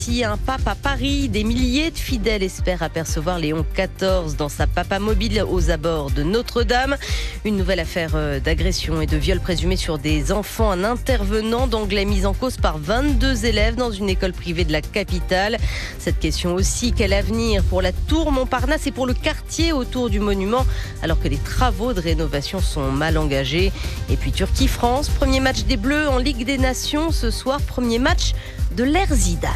Un pape à Paris, des milliers de fidèles espèrent apercevoir Léon XIV dans sa papamobile aux abords de Notre-Dame. Une nouvelle affaire d'agression et de viol présumé sur des enfants. Un intervenant d'anglais mis en cause par 22 élèves dans une école privée de la capitale. Cette question aussi, quel avenir pour la tour Montparnasse et pour le quartier autour du monument alors que les travaux de rénovation sont mal engagés. Et puis Turquie-France, premier match des Bleus en Ligue des Nations ce soir, premier match de l'ère Zidane.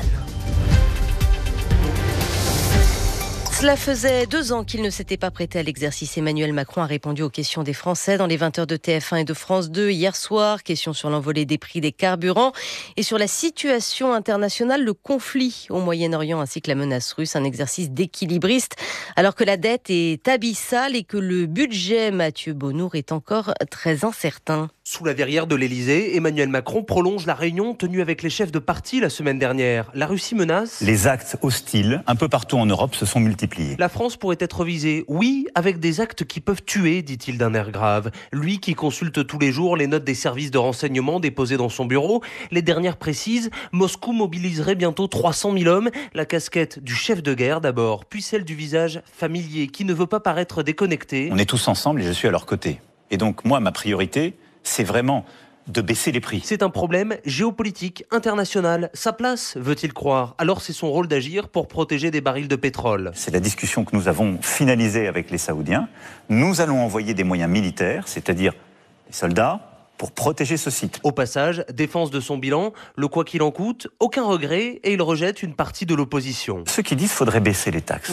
Cela faisait 2 ans qu'il ne s'était pas prêté à l'exercice. Emmanuel Macron a répondu aux questions des Français dans les 20h de TF1 et de France 2 hier soir. Question sur l'envolée des prix des carburants et sur la situation internationale, le conflit au Moyen-Orient ainsi que la menace russe. Un exercice d'équilibriste alors que la dette est abyssale et que le budget, Mathieu Bonnour, est encore très incertain. Sous la verrière de l'Elysée, Emmanuel Macron prolonge la réunion tenue avec les chefs de parti la semaine dernière. La Russie menace. Les actes hostiles, un peu partout en Europe, se sont multipliés. La France pourrait être visée, oui, avec des actes qui peuvent tuer, dit-il d'un air grave. Lui qui consulte tous les jours les notes des services de renseignement déposées dans son bureau. Les dernières précisent, Moscou mobiliserait bientôt 300 000 hommes. La casquette du chef de guerre d'abord, puis celle du visage familier qui ne veut pas paraître déconnecté. On est tous ensemble et je suis à leur côté. Et donc moi, ma priorité, c'est vraiment de baisser les prix. C'est un problème géopolitique, international. Sa place, veut-il croire. Alors c'est son rôle d'agir pour protéger des barils de pétrole. C'est la discussion que nous avons finalisée avec les Saoudiens. Nous allons envoyer des moyens militaires, c'est-à-dire des soldats, pour protéger ce site. Au passage, défense de son bilan, le quoi qu'il en coûte, aucun regret, et il rejette une partie de l'opposition. Ceux qui disent qu'il faudrait baisser les taxes.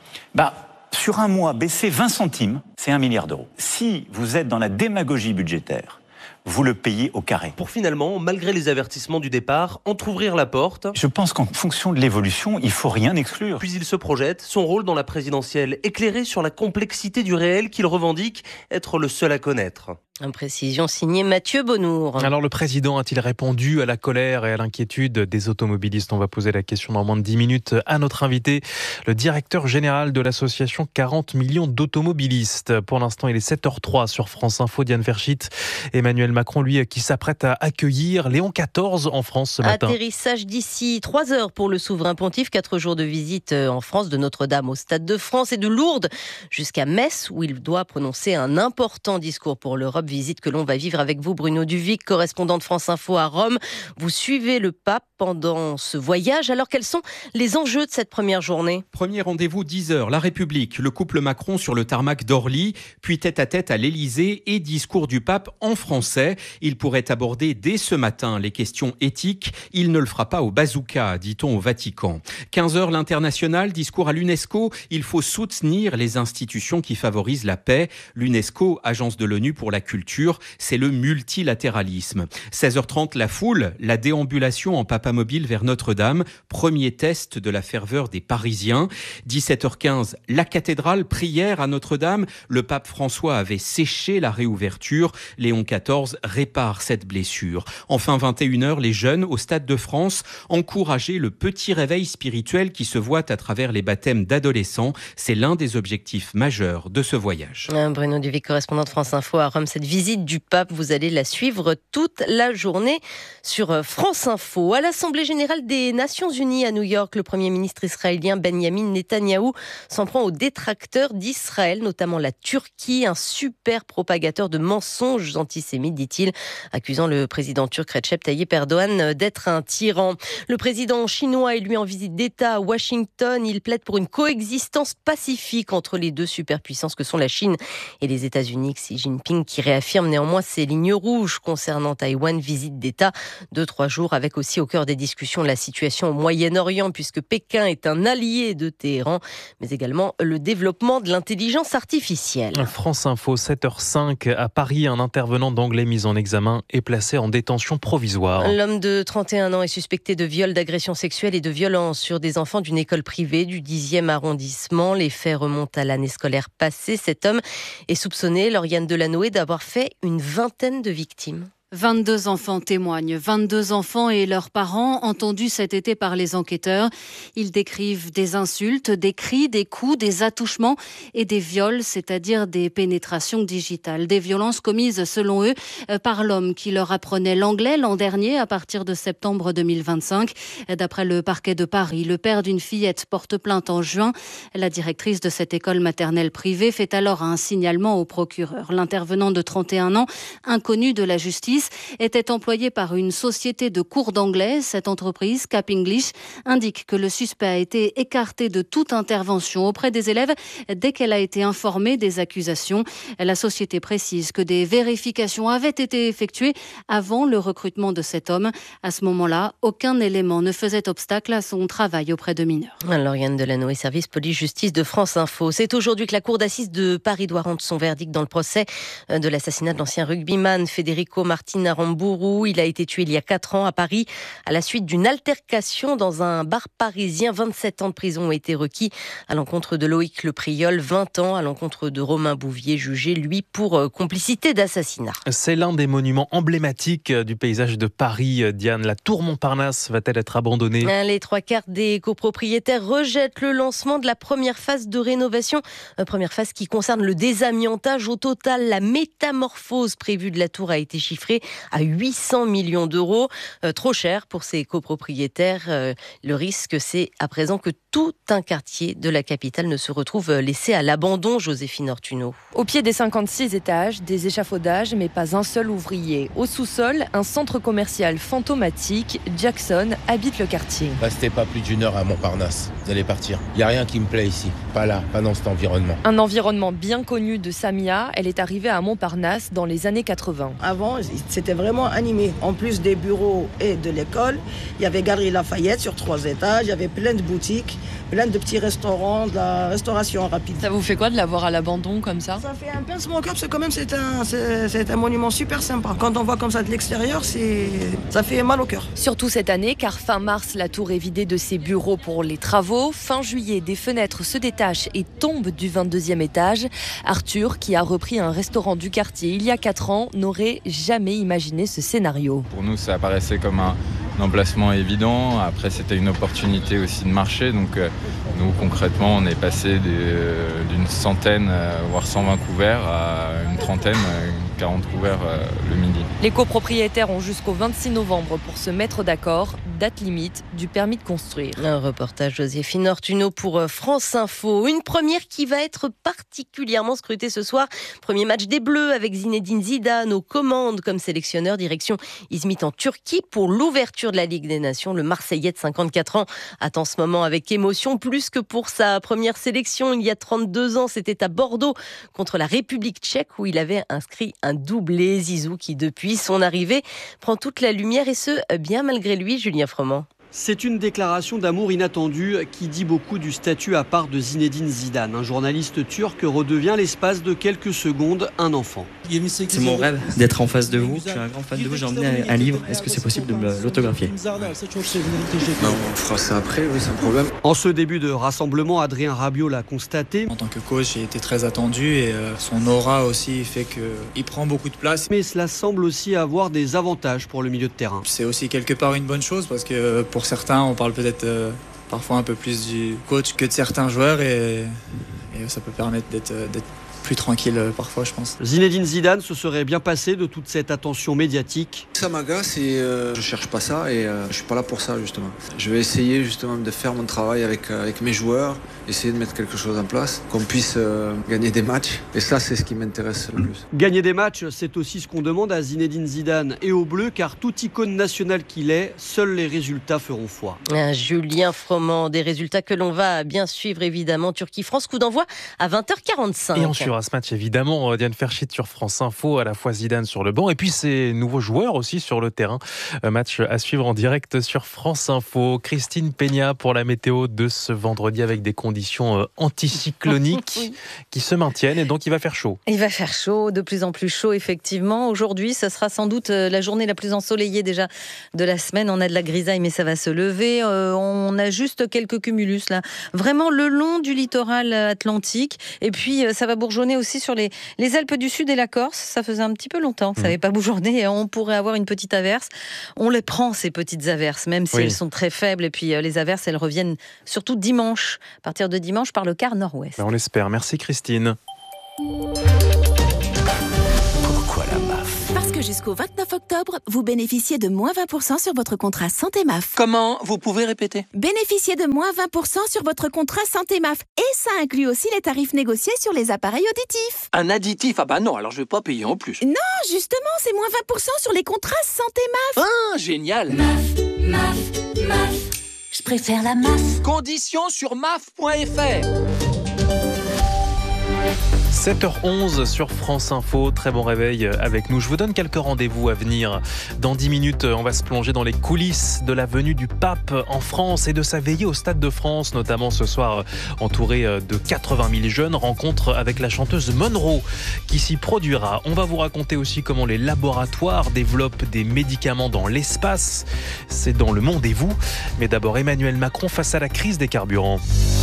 Sur un mois, baisser 20 centimes, c'est 1 milliard d'euros. Si vous êtes dans la démagogie budgétaire, vous le payez au carré. Pour finalement, malgré les avertissements du départ, entrouvrir la porte. Je pense qu'en fonction de l'évolution, il ne faut rien exclure. Puis il se projette, son rôle dans la présidentielle, éclairé sur la complexité du réel qu'il revendique être le seul à connaître. Une précision signée Mathieu Bonnour. Alors le président a-t-il répondu à la colère et à l'inquiétude des automobilistes ? On va poser la question dans moins de 10 minutes à notre invité, le directeur général de l'association 40 millions d'automobilistes. Pour l'instant, il est 7h03 sur France Info. Diane Verschit, Emmanuel Macron, lui, qui s'apprête à accueillir Léon XIV en France ce matin. Atterrissage d'ici 3 heures pour le souverain pontife. 4 jours de visite en France, de Notre-Dame au Stade de France et de Lourdes jusqu'à Metz, où il doit prononcer un important discours pour l'Europe. Visite que l'on va vivre avec vous, Bruno Duvic, correspondant de France Info à Rome. Vous suivez le pape pendant ce voyage. Alors, quels sont les enjeux de cette première journée ? Premier rendez-vous 10h, La République, le couple Macron sur le tarmac d'Orly, puis tête-à-tête à l'Élysée et discours du pape en français. Il pourrait aborder dès ce matin les questions éthiques. Il ne le fera pas au bazooka, dit-on au Vatican. 15h, l'international, discours à l'UNESCO. Il faut soutenir les institutions qui favorisent la paix. L'UNESCO, agence de l'ONU pour la culture, c'est le multilatéralisme. 16h30, la foule, la déambulation en papamobile vers Notre-Dame, premier test de la ferveur des Parisiens. 17h15, la cathédrale, prière à Notre-Dame. Le pape François avait séché la réouverture. Léon XIV répare cette blessure. Enfin, 21h, les jeunes au Stade de France, encourager le petit réveil spirituel qui se voit à travers les baptêmes d'adolescents. C'est l'un des objectifs majeurs de ce voyage. Bruno Duvic, correspondant de France Info à Rome. Cette visite du pape, vous allez la suivre toute la journée sur France Info. À l'Assemblée générale des Nations Unies à New York, le Premier ministre israélien Benjamin Netanyahou s'en prend aux détracteurs d'Israël, notamment la Turquie, un super propagateur de mensonges antisémites, dit-il, accusant le président turc Recep Tayyip Erdogan d'être un tyran. Le président chinois est lui en visite d'État à Washington. Il plaide pour une coexistence pacifique entre les deux superpuissances que sont la Chine et les États-Unis. Xi Jinping qui réaffirme néanmoins ses lignes rouges concernant Taïwan, visite d'État de 3 jours avec aussi au cœur des discussions la situation au Moyen-Orient puisque Pékin est un allié de Téhéran, mais également le développement de l'intelligence artificielle. France Info, 7h05 à Paris, un intervenant d'anglais mis en examen est placé en détention provisoire. L'homme de 31 ans est suspecté de viol, d'agression sexuelle et de violence sur des enfants d'une école privée du 10e arrondissement. Les faits remontent à l'année scolaire passée. Cet homme est soupçonné, Lauriane Delanoë, d'avoir fait une vingtaine de victimes. 22 enfants témoignent, 22 enfants et leurs parents entendus cet été par les enquêteurs. Ils décrivent des insultes, des cris, des coups, des attouchements et des viols, c'est-à-dire des pénétrations digitales. Des violences commises, selon eux, par l'homme qui leur apprenait l'anglais l'an dernier à partir de septembre 2025. D'après le parquet de Paris, le père d'une fillette porte plainte en juin. La directrice de cette école maternelle privée fait alors un signalement au procureur. L'intervenant de 31 ans, inconnu de la justice, était employé par une société de cours d'anglais. Cette entreprise, Cap English, indique que le suspect a été écarté de toute intervention auprès des élèves dès qu'elle a été informée des accusations. La société précise que des vérifications avaient été effectuées avant le recrutement de cet homme. À ce moment-là, aucun élément ne faisait obstacle à son travail auprès de mineurs. Lauriane Delanoë, service police-justice de France Info. C'est aujourd'hui que la cour d'assises de Paris doit rendre son verdict dans le procès de l'assassinat de l'ancien rugbyman Federico Martin Aramburu. Il a été tué il y a 4 ans à Paris à la suite d'une altercation dans un bar parisien. 27 ans de prison ont été requis à l'encontre de Loïc Le Priol, 20 ans à l'encontre de Romain Bouvier, jugé lui pour complicité d'assassinat. C'est l'un des monuments emblématiques du paysage de Paris, Diane. La tour Montparnasse va-t-elle être abandonnée ? Les 3/4 des copropriétaires rejettent le lancement de la première phase de rénovation. Première phase qui concerne le désamiantage. Au total, la métamorphose prévue de la tour a été chiffrée à 800 millions d'euros. Trop cher pour ces copropriétaires. Le risque, c'est à présent que tout un quartier de la capitale ne se retrouve laissé à l'abandon, Joséphine Ortuno. Au pied des 56 étages, des échafaudages, mais pas un seul ouvrier. Au sous-sol, un centre commercial fantomatique. Jackson habite le quartier. Restez pas plus d'1 heure à Montparnasse. Vous allez partir. Il n'y a rien qui me plaît ici. Pas là, pas dans cet environnement. Un environnement bien connu de Samia. Elle est arrivée à Montparnasse dans les années 80. Avant, c'était vraiment animé. En plus des bureaux et de l'école, il y avait Galerie Lafayette sur 3 étages. Il y avait plein de boutiques, plein de petits restaurants, de la restauration rapide. Ça vous fait quoi de la voir à l'abandon comme ça ? Ça fait un pincement au cœur parce que quand même c'est un monument super sympa. Quand on voit comme ça de l'extérieur, ça fait mal au cœur. Surtout cette année, car fin mars, la tour est vidée de ses bureaux pour les travaux. Fin juillet, des fenêtres se détachent et tombent du 22e étage. Arthur, qui a repris un restaurant du quartier il y a 4 ans, n'aurait jamais imaginé ce scénario. Pour nous, ça apparaissait comme un emplacement évident. Après, c'était une opportunité aussi de marché. Donc, nous, concrètement, on est passé d'une centaine, voire 120 couverts à une trentaine, 40 couverts le midi. Les copropriétaires ont jusqu'au 26 novembre pour se mettre d'accord. Date limite du permis de construire. Un reportage Joséphine Ortuno pour France Info. Une première qui va être particulièrement scrutée ce soir. Premier match des Bleus avec Zinedine Zidane aux commandes comme sélectionneur. Direction Izmit en Turquie pour l'ouverture de la Ligue des Nations. Le Marseillais de 54 ans attend ce moment avec émotion, plus que pour sa première sélection. Il y a 32 ans, c'était à Bordeaux contre la République tchèque où il avait inscrit un doublé. Zizou qui, depuis son arrivée, prend toute la lumière et ce, bien malgré lui, Julien Froment. C'est une déclaration d'amour inattendue qui dit beaucoup du statut à part de Zinedine Zidane. Un journaliste turc redevient l'espace de quelques secondes un enfant. C'est mon rêve d'être en face de vous. Je suis un grand fan de vous. J'ai emmené un livre. Est-ce que c'est possible de me l'autographier ? On fera ça après, oui, sans problème. En ce début de rassemblement, Adrien Rabiot l'a constaté. En tant que coach, j'ai été très attendu et son aura aussi fait qu'il prend beaucoup de place. Mais cela semble aussi avoir des avantages pour le milieu de terrain. C'est aussi quelque part une bonne chose parce que pour certains, on parle peut-être parfois un peu plus du coach que de certains joueurs et ça peut permettre d'être plus tranquille parfois, je pense. Zinedine Zidane se serait bien passé de toute cette attention médiatique. Ça m'agace et je cherche pas ça et je suis pas là pour ça justement. Je vais essayer justement de faire mon travail avec mes joueurs, essayer de mettre quelque chose en place, qu'on puisse gagner des matchs et ça c'est ce qui m'intéresse le plus. Gagner des matchs, c'est aussi ce qu'on demande à Zinedine Zidane et aux Bleus car toute icône nationale qu'il est, seuls les résultats feront foi. Julien Froment, des résultats que l'on va bien suivre évidemment. Turquie-France, coup d'envoi à 20h45. Et on suivra ce match évidemment, Diane Ferchit sur France Info, à la fois Zidane sur le banc et puis ses nouveaux joueurs aussi sur le terrain. Match à suivre en direct sur France Info. Christine Peña pour la météo de ce vendredi avec des conditions anticycloniques oui. qui se maintiennent et donc il va faire chaud. Il va faire chaud, de plus en plus chaud effectivement. Aujourd'hui, ce sera sans doute la journée la plus ensoleillée déjà de la semaine. On a de la grisaille mais ça va se lever. On a juste quelques cumulus là, vraiment le long du littoral atlantique et puis ça va bourgeonner bourgeonner aussi sur les Alpes du Sud et la Corse. Ça faisait un petit peu longtemps que ça n'avait pas bourgeonné et on pourrait avoir une petite averse. On les prend, ces petites averses, même si elles sont très faibles. Et puis les averses, elles reviennent surtout dimanche, à partir de dimanche, par le quart nord-ouest. On l'espère. Merci Christine. Pourquoi la MAF ? Parce que jusqu'au 29 octobre, vous bénéficiez de moins 20% sur votre contrat Santé MAF. Comment ? Vous pouvez répéter ? Bénéficiez de moins 20% sur votre contrat Santé MAF. Et ça inclut aussi les tarifs négociés sur les appareils auditifs. Un additif ? Ah bah non, alors je vais pas payer en plus. Non, justement, c'est moins 20% sur les contrats Santé MAF. Ah, génial ! MAF. Je préfère la MAF. Conditions sur maf.fr. 7h11 sur France Info, très bon réveil avec nous. Je vous donne quelques rendez-vous à venir. Dans 10 minutes, on va se plonger dans les coulisses de la venue du pape en France et de sa veillée au Stade de France, notamment ce soir entouré de 80 000 jeunes. Rencontre avec la chanteuse Monroe qui s'y produira. On va vous raconter aussi comment les laboratoires développent des médicaments dans l'espace. C'est dans Le Monde et vous. Mais d'abord, Emmanuel Macron face à la crise des carburants.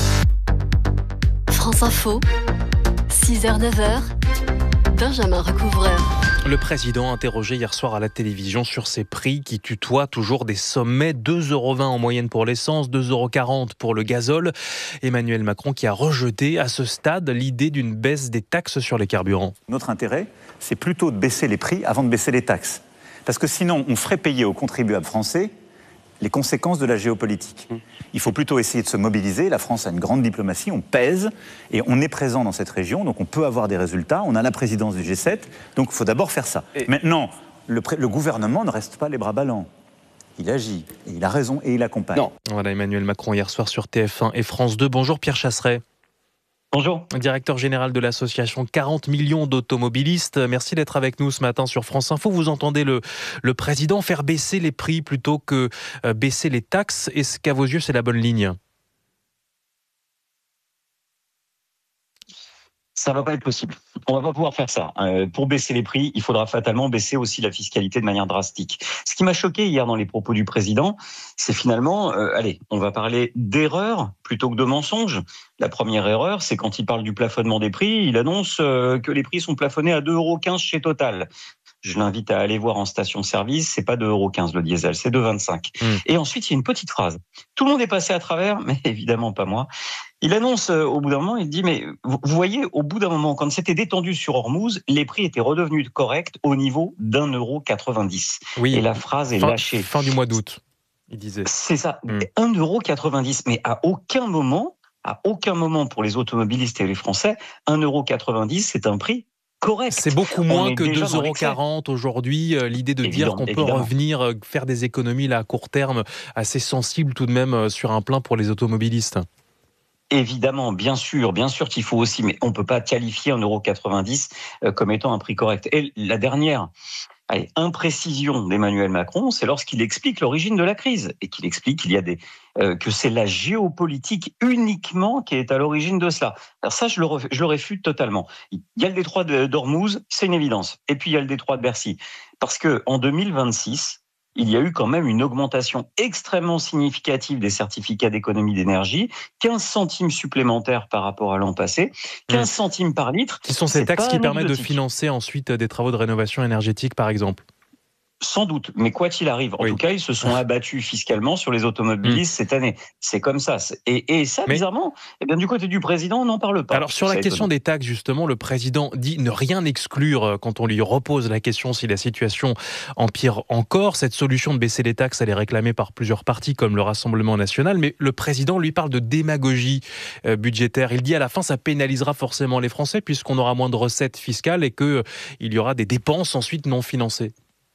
France Info. 6h-9h, Benjamin Recouvreur. Le président interrogé hier soir à la télévision sur ces prix qui tutoient toujours des sommets. 2,20 € en moyenne pour l'essence, 2,40 € pour le gazole. Emmanuel Macron qui a rejeté à ce stade l'idée d'une baisse des taxes sur les carburants. Notre intérêt, c'est plutôt de baisser les prix avant de baisser les taxes. Parce que sinon, on ferait payer aux contribuables français les conséquences de la géopolitique. Il faut plutôt essayer de se mobiliser. La France a une grande diplomatie, on pèse et on est présent dans cette région, donc on peut avoir des résultats. On a la présidence du G7, donc il faut d'abord faire ça. Maintenant, le gouvernement ne reste pas les bras ballants. Il agit, et il a raison et il accompagne. Non. Voilà Emmanuel Macron hier soir sur TF1 et France 2. Bonjour Pierre Chasseret. Bonjour. Directeur général de l'association 40 millions d'automobilistes. Merci d'être avec nous ce matin sur France Info. Vous entendez le président faire baisser les prix plutôt que baisser les taxes. Est-ce qu'à vos yeux, c'est la bonne ligne ? Ça ne va pas être possible. On ne va pas pouvoir faire ça. Pour baisser les prix, il faudra fatalement baisser aussi la fiscalité de manière drastique. Ce qui m'a choqué hier dans les propos du président, c'est finalement, on va parler d'erreur plutôt que de mensonge. La première erreur, c'est quand il parle du plafonnement des prix, il annonce que les prix sont plafonnés à 2,15 € chez Total. Je l'invite à aller voir en station-service, c'est pas 2,15 € le diesel, c'est 2,25 €. Et ensuite, il y a une petite phrase. Tout le monde est passé à travers, mais évidemment pas moi. Il annonce au bout d'un moment, il dit, mais vous voyez, au bout d'un moment, quand c'était détendu sur Ormuz, les prix étaient redevenus corrects au niveau d'1,90 €. Oui, et la phrase est lâchée. Fin du mois d'août, il disait. C'est ça, 1,90 €. Mais à aucun moment pour les automobilistes et les Français, 1,90 €, c'est un prix correct. C'est beaucoup moins que 2,40 € aujourd'hui. L'idée de dire qu'on peut revenir faire des économies là, à court terme, assez sensible tout de même sur un plein pour les automobilistes. Évidemment, bien sûr qu'il faut aussi, mais on ne peut pas qualifier 1,90 € comme étant un prix correct. Et la dernière imprécision d'Emmanuel Macron, c'est lorsqu'il explique l'origine de la crise et qu'il explique qu'il y a que c'est la géopolitique uniquement qui est à l'origine de cela. Alors ça, je le réfute totalement. Il y a le détroit d'Ormuz, c'est une évidence. Et puis il y a le détroit de Bercy. Parce qu'en 2026, il y a eu quand même une augmentation extrêmement significative des certificats d'économie d'énergie, 15 centimes supplémentaires par rapport à l'an passé, 15 centimes par litre. Qui sont ces taxes qui permettent de financer ensuite des travaux de rénovation énergétique, par exemple ? Sans doute, mais quoi qu'il arrive, en tout cas, ils se sont abattus fiscalement sur les automobilistes cette année. C'est comme ça. Et ça, bizarrement, du côté du président, on n'en parle pas. Alors, sur la question des taxes, justement, le président dit ne rien exclure quand on lui repose la question si la situation empire encore. Cette solution de baisser les taxes, elle est réclamée par plusieurs partis, comme le Rassemblement national, mais le président lui parle de démagogie budgétaire. Il dit à la fin, ça pénalisera forcément les Français, puisqu'on aura moins de recettes fiscales et qu'il y aura des dépenses ensuite non financées.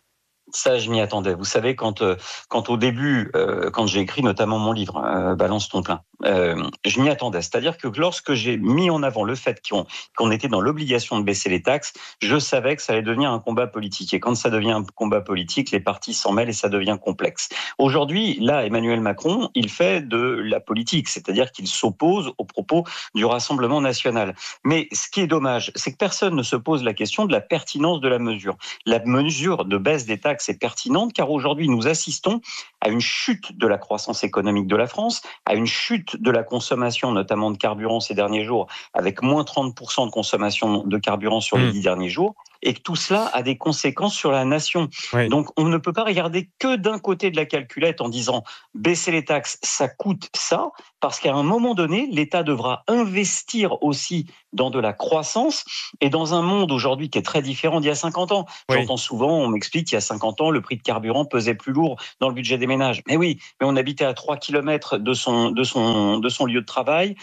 Ça, je m'y attendais. Vous savez, quand au début, quand j'ai écrit notamment mon livre, Balance ton plein, je m'y attendais. C'est-à-dire que lorsque j'ai mis en avant le fait qu'on était dans l'obligation de baisser les taxes, je savais que ça allait devenir un combat politique. Et quand ça devient un combat politique, les partis s'en mêlent et ça devient complexe. Aujourd'hui, là, Emmanuel Macron, il fait de la politique, c'est-à-dire qu'il s'oppose aux propos du Rassemblement national. Mais ce qui est dommage, c'est que personne ne se pose la question de la pertinence de la mesure. La mesure de baisse des taxes est pertinente car aujourd'hui, nous assistons à une chute de la croissance économique de la France, à une chute chute de la consommation, notamment de carburant ces derniers jours, avec moins 30% de consommation de carburant sur les 10 derniers jours, et que tout cela a des conséquences sur la nation. Oui. Donc on ne peut pas regarder que d'un côté de la calculette en disant baisser les taxes, ça coûte ça, parce qu'à un moment donné, l'État devra investir aussi dans de la croissance, et dans un monde aujourd'hui qui est très différent d'il y a 50 ans. Oui. J'entends souvent, on m'explique qu'il y a 50 ans, le prix de carburant pesait plus lourd dans le budget des ménages. Mais oui, mais on habitait à 3 km de son lieu de travail,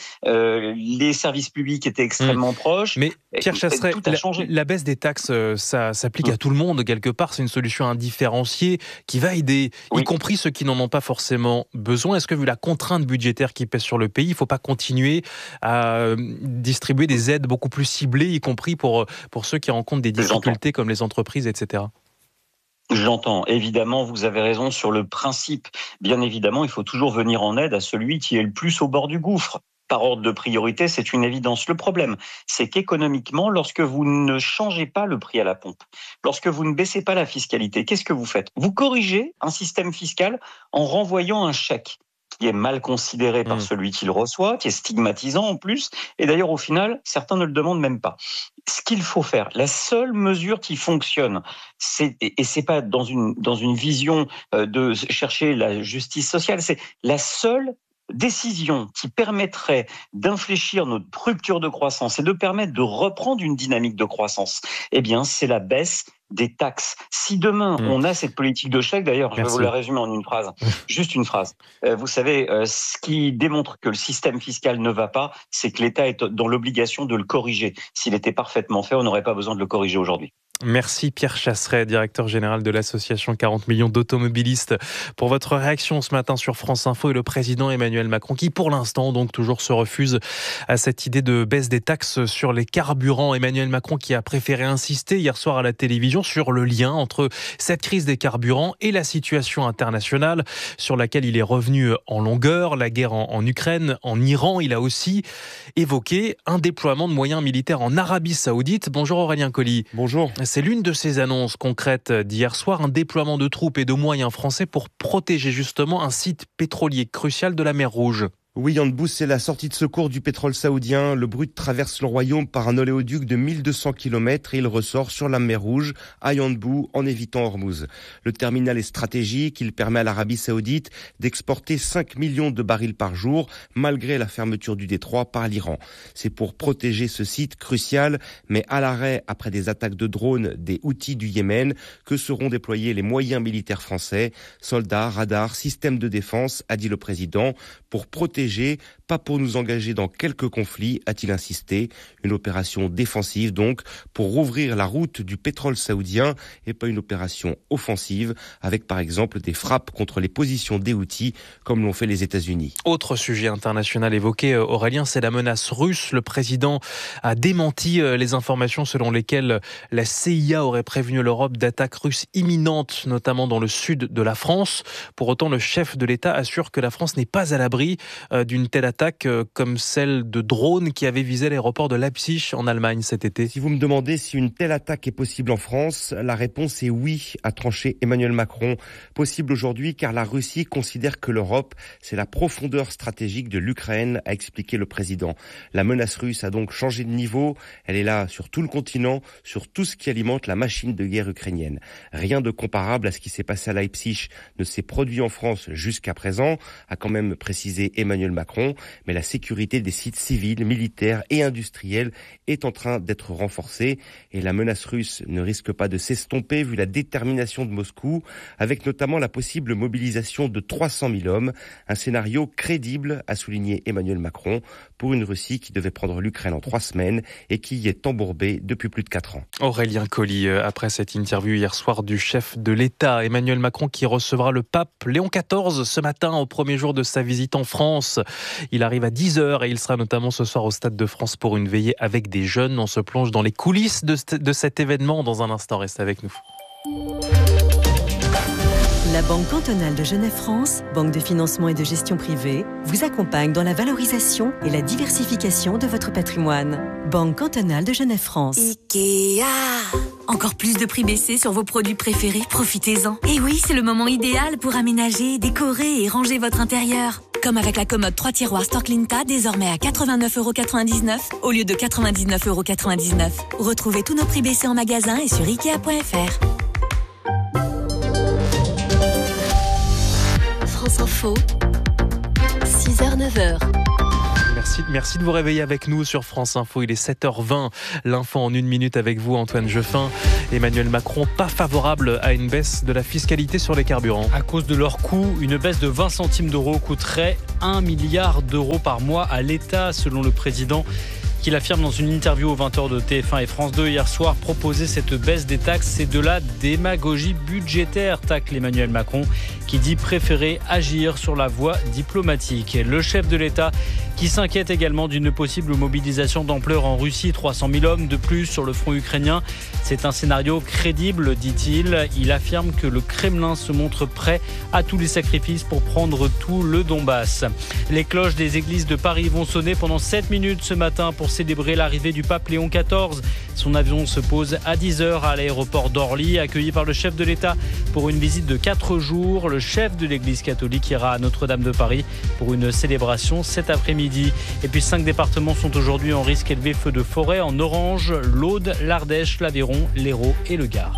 les services publics étaient extrêmement proches. Mais Pierre Chasseret, la baisse des taxes, ça s'applique à tout le monde quelque part, c'est une solution indifférenciée qui va aider, y compris ceux qui n'en ont pas forcément besoin. Est-ce que vu la contrainte budgétaire qui pèse sur le pays, il ne faut pas continuer à distribuer des aides beaucoup plus ciblées, y compris pour ceux qui rencontrent des difficultés comme les entreprises, etc. J'entends. Évidemment, vous avez raison sur le principe. Bien évidemment, il faut toujours venir en aide à celui qui est le plus au bord du gouffre. Par ordre de priorité, c'est une évidence. Le problème, c'est qu'économiquement, lorsque vous ne changez pas le prix à la pompe, lorsque vous ne baissez pas la fiscalité, qu'est-ce que vous faites ? Vous corrigez un système fiscal en renvoyant un chèque qui est mal considéré par celui qui le reçoit, qui est stigmatisant en plus, et d'ailleurs au final, certains ne le demandent même pas. Ce qu'il faut faire, la seule mesure qui fonctionne, et c'est pas dans une vision de chercher la justice sociale, c'est la seule décision qui permettrait d'infléchir notre rupture de croissance et de permettre de reprendre une dynamique de croissance, eh bien, c'est la baisse des taxes. Si demain, on a cette politique de chèque, d'ailleurs, je vais vous la résumer en une phrase, juste une phrase. Vous savez, ce qui démontre que le système fiscal ne va pas, c'est que l'État est dans l'obligation de le corriger. S'il était parfaitement fait, on n'aurait pas besoin de le corriger aujourd'hui. Merci Pierre Chasseret, directeur général de l'association 40 millions d'automobilistes, pour votre réaction ce matin sur France Info et le président Emmanuel Macron qui pour l'instant donc toujours se refuse à cette idée de baisse des taxes sur les carburants. Emmanuel Macron qui a préféré insister hier soir à la télévision sur le lien entre cette crise des carburants et la situation internationale sur laquelle il est revenu en longueur, la guerre en Ukraine, en Iran. Il a aussi évoqué un déploiement de moyens militaires en Arabie Saoudite. Bonjour Aurélien Colli. Bonjour. C'est l'une de ces annonces concrètes d'hier soir, un déploiement de troupes et de moyens français pour protéger justement un site pétrolier crucial de la mer Rouge. Oui, Yanbou, c'est la sortie de secours du pétrole saoudien. Le Brut traverse le royaume par un oléoduc de 1200 km et il ressort sur la mer Rouge, à Yanbou, en évitant Hormuz. Le terminal est stratégique. Il permet à l'Arabie saoudite d'exporter 5 millions de barils par jour, malgré la fermeture du détroit par l'Iran. C'est pour protéger ce site crucial, mais à l'arrêt après des attaques de drones des Houthis du Yémen, que seront déployés les moyens militaires français, soldats, radars, systèmes de défense, a dit le président, pour protéger, pas pour nous engager dans quelques conflits, a-t-il insisté. Une opération défensive donc, pour rouvrir la route du pétrole saoudien et pas une opération offensive, avec par exemple des frappes contre les positions des Houthis, comme l'ont fait les États-Unis. Autre sujet international évoqué, Aurélien, c'est la menace russe. Le président a démenti les informations selon lesquelles la CIA aurait prévenu l'Europe d'attaques russes imminentes, notamment dans le sud de la France. Pour autant, le chef de l'État assure que la France n'est pas à l'abri d'une telle attaque comme celle de drones qui avait visé l'aéroport de Leipzig en Allemagne cet été. Si vous me demandez si une telle attaque est possible en France, la réponse est oui, a tranché Emmanuel Macron. Possible aujourd'hui car la Russie considère que l'Europe, c'est la profondeur stratégique de l'Ukraine, a expliqué le président. La menace russe a donc changé de niveau. Elle est là sur tout le continent, sur tout ce qui alimente la machine de guerre ukrainienne. Rien de comparable à ce qui s'est passé à Leipzig ne s'est produit en France jusqu'à présent, a quand même précisé Emmanuel Macron, mais la sécurité des sites civils, militaires et industriels est en train d'être renforcée et la menace russe ne risque pas de s'estomper vu la détermination de Moscou, avec notamment la possible mobilisation de 300 000 hommes, un scénario crédible, a souligné Emmanuel Macron, pour une Russie qui devait prendre l'Ukraine en 3 semaines et qui y est embourbée depuis plus de 4 ans. Aurélien Colli, après cette interview hier soir du chef de l'État, Emmanuel Macron qui recevra le pape Léon XIV ce matin au premier jour de sa visite en France. Il arrive à 10h et il sera notamment ce soir au Stade de France pour une veillée avec des jeunes. On se plonge dans les coulisses de cet événement dans un instant. Restez avec nous. La Banque cantonale de Genève-France, banque de financement et de gestion privée, vous accompagne dans la valorisation et la diversification de votre patrimoine. Banque cantonale de Genève-France. Ikea. Encore plus de prix baissés sur vos produits préférés, profitez-en. Et oui, c'est le moment idéal pour aménager, décorer et ranger votre intérieur. Comme avec la commode 3 tiroirs Storklinta, désormais à 89,99€ au lieu de 99,99€. Retrouvez tous nos prix baissés en magasin et sur Ikea.fr. France Info, 6h-9h. Merci de vous réveiller avec nous sur France Info. Il est 7h20. L'info en 1 minute avec vous, Antoine Jeffin. Emmanuel Macron, pas favorable à une baisse de la fiscalité sur les carburants. À cause de leur coût, une baisse de 20 centimes d'euros coûterait 1 milliard d'euros par mois à l'État, selon le président, qu'il affirme dans une interview aux 20h de TF1 et France 2 hier soir. Proposer cette baisse des taxes, c'est de la démagogie budgétaire, tacle Emmanuel Macron, qui dit préférer agir sur la voie diplomatique. Le chef de l'État qui s'inquiète également d'une possible mobilisation d'ampleur en Russie, 300 000 hommes de plus sur le front ukrainien. C'est un scénario crédible, dit-il. Il affirme que le Kremlin se montre prêt à tous les sacrifices pour prendre tout le Donbass. Les cloches des églises de Paris vont sonner pendant 7 minutes ce matin pour célébrer l'arrivée du pape Léon XIV. Son avion se pose à 10h à l'aéroport d'Orly, accueilli par le chef de l'État pour une visite de 4 jours. Le chef de l'église catholique ira à Notre-Dame de Paris pour une célébration cet après-midi. Et puis 5 départements sont aujourd'hui en risque élevé feu de forêt en orange: l'Aude, l'Ardèche, l'Aveyron, l'Hérault et le Gard.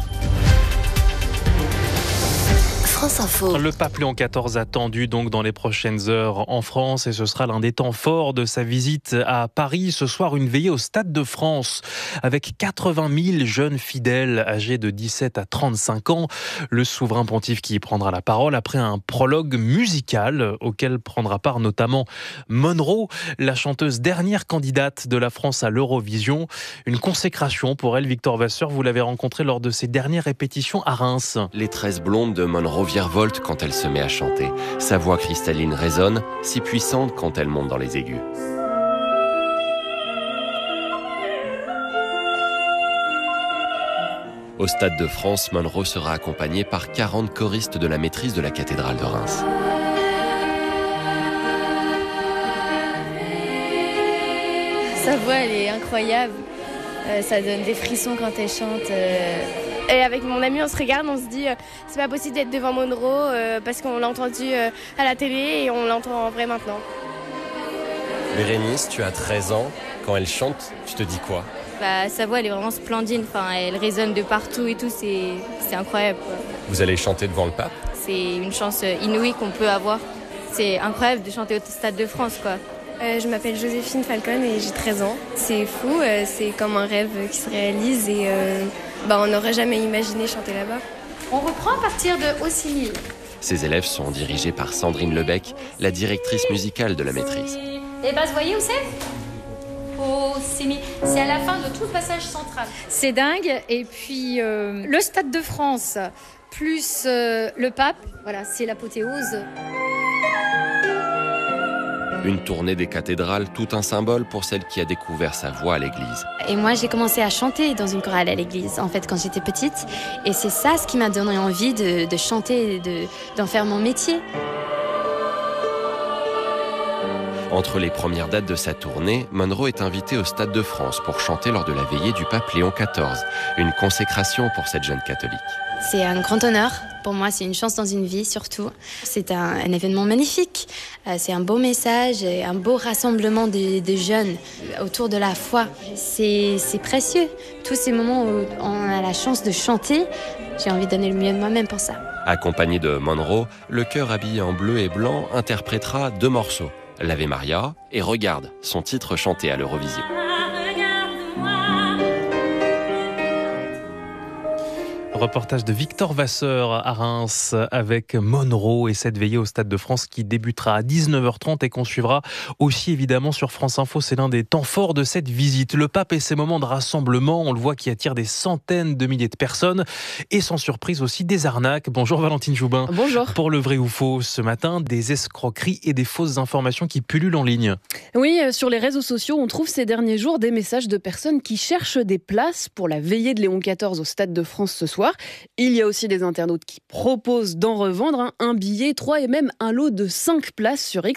France Info. Le pape Léon XIV attendu donc dans les prochaines heures en France, et ce sera l'un des temps forts de sa visite à Paris. Ce soir, une veillée au Stade de France avec 80 000 jeunes fidèles âgés de 17 à 35 ans. Le souverain pontife qui y prendra la parole après un prologue musical auquel prendra part notamment Monroe, la chanteuse dernière candidate de la France à l'Eurovision. Une consécration pour elle. Victor Vasseur, vous l'avez rencontrée lors de ses dernières répétitions à Reims. Les tresses blondes de Monroe virevolte quand elle se met à chanter. Sa voix cristalline résonne, si puissante quand elle monte dans les aigus. Au Stade de France, Monroe sera accompagnée par 40 choristes de la maîtrise de la cathédrale de Reims. Sa voix, elle est incroyable. Ça donne des frissons quand elle chante. Et avec mon ami, on se regarde, on se dit c'est pas possible d'être devant Monroe parce qu'on l'a entendu à la télé et on l'entend en vrai maintenant. Bérénice, tu as 13 ans. Quand elle chante, tu te dis quoi ? Sa voix, elle est vraiment splendide. Enfin, elle résonne de partout et tout. C'est incroyable, quoi. Vous allez chanter devant le pape ? C'est une chance inouïe qu'on peut avoir. C'est incroyable de chanter au Stade de France, quoi. Je m'appelle Joséphine Falcon et j'ai 13 ans. C'est fou, c'est comme un rêve qui se réalise et on n'aurait jamais imaginé chanter là-bas. On reprend à partir de Au 6000. Ces élèves sont dirigés par Sandrine Lebec, la directrice musicale de la maîtrise. Et vous voyez où c'est ? Au 6000. C'est à la fin de tout le passage central. C'est dingue. Et puis le Stade de France plus le pape, voilà, c'est l'apothéose. Une tournée des cathédrales, tout un symbole pour celle qui a découvert sa voix à l'église. Et moi, j'ai commencé à chanter dans une chorale à l'église, en fait, quand j'étais petite. Et c'est ça ce qui m'a donné envie de chanter, d'en faire mon métier. Entre les premières dates de sa tournée, Monroe est invitée au Stade de France pour chanter lors de la veillée du pape Léon XIV. Une consécration pour cette jeune catholique. C'est un grand honneur. Pour moi, c'est une chance dans une vie, surtout. C'est un événement magnifique. C'est un beau message, et un beau rassemblement de jeunes autour de la foi. C'est précieux. Tous ces moments où on a la chance de chanter, j'ai envie de donner le mieux de moi-même pour ça. Accompagné de Monroe, le chœur habillé en bleu et blanc interprétera 2 morceaux. L'Ave Maria et Regarde, son titre chanté à l'Eurovision. Reportage de Victor Vasseur à Reims avec Monroe et cette veillée au Stade de France qui débutera à 19h30 et qu'on suivra aussi évidemment sur France Info. C'est l'un des temps forts de cette visite. Le pape et ses moments de rassemblement, on le voit, qui attirent des centaines de milliers de personnes et sans surprise aussi des arnaques. Bonjour Valentine Joubin. Bonjour. Pour le vrai ou faux ce matin, des escroqueries et des fausses informations qui pullulent en ligne. Oui, sur les réseaux sociaux, on trouve ces derniers jours des messages de personnes qui cherchent des places pour la veillée de Léon XIV au Stade de France ce soir. Il y a aussi des internautes qui proposent d'en revendre un billet, 3 et même un lot de 5 places sur X.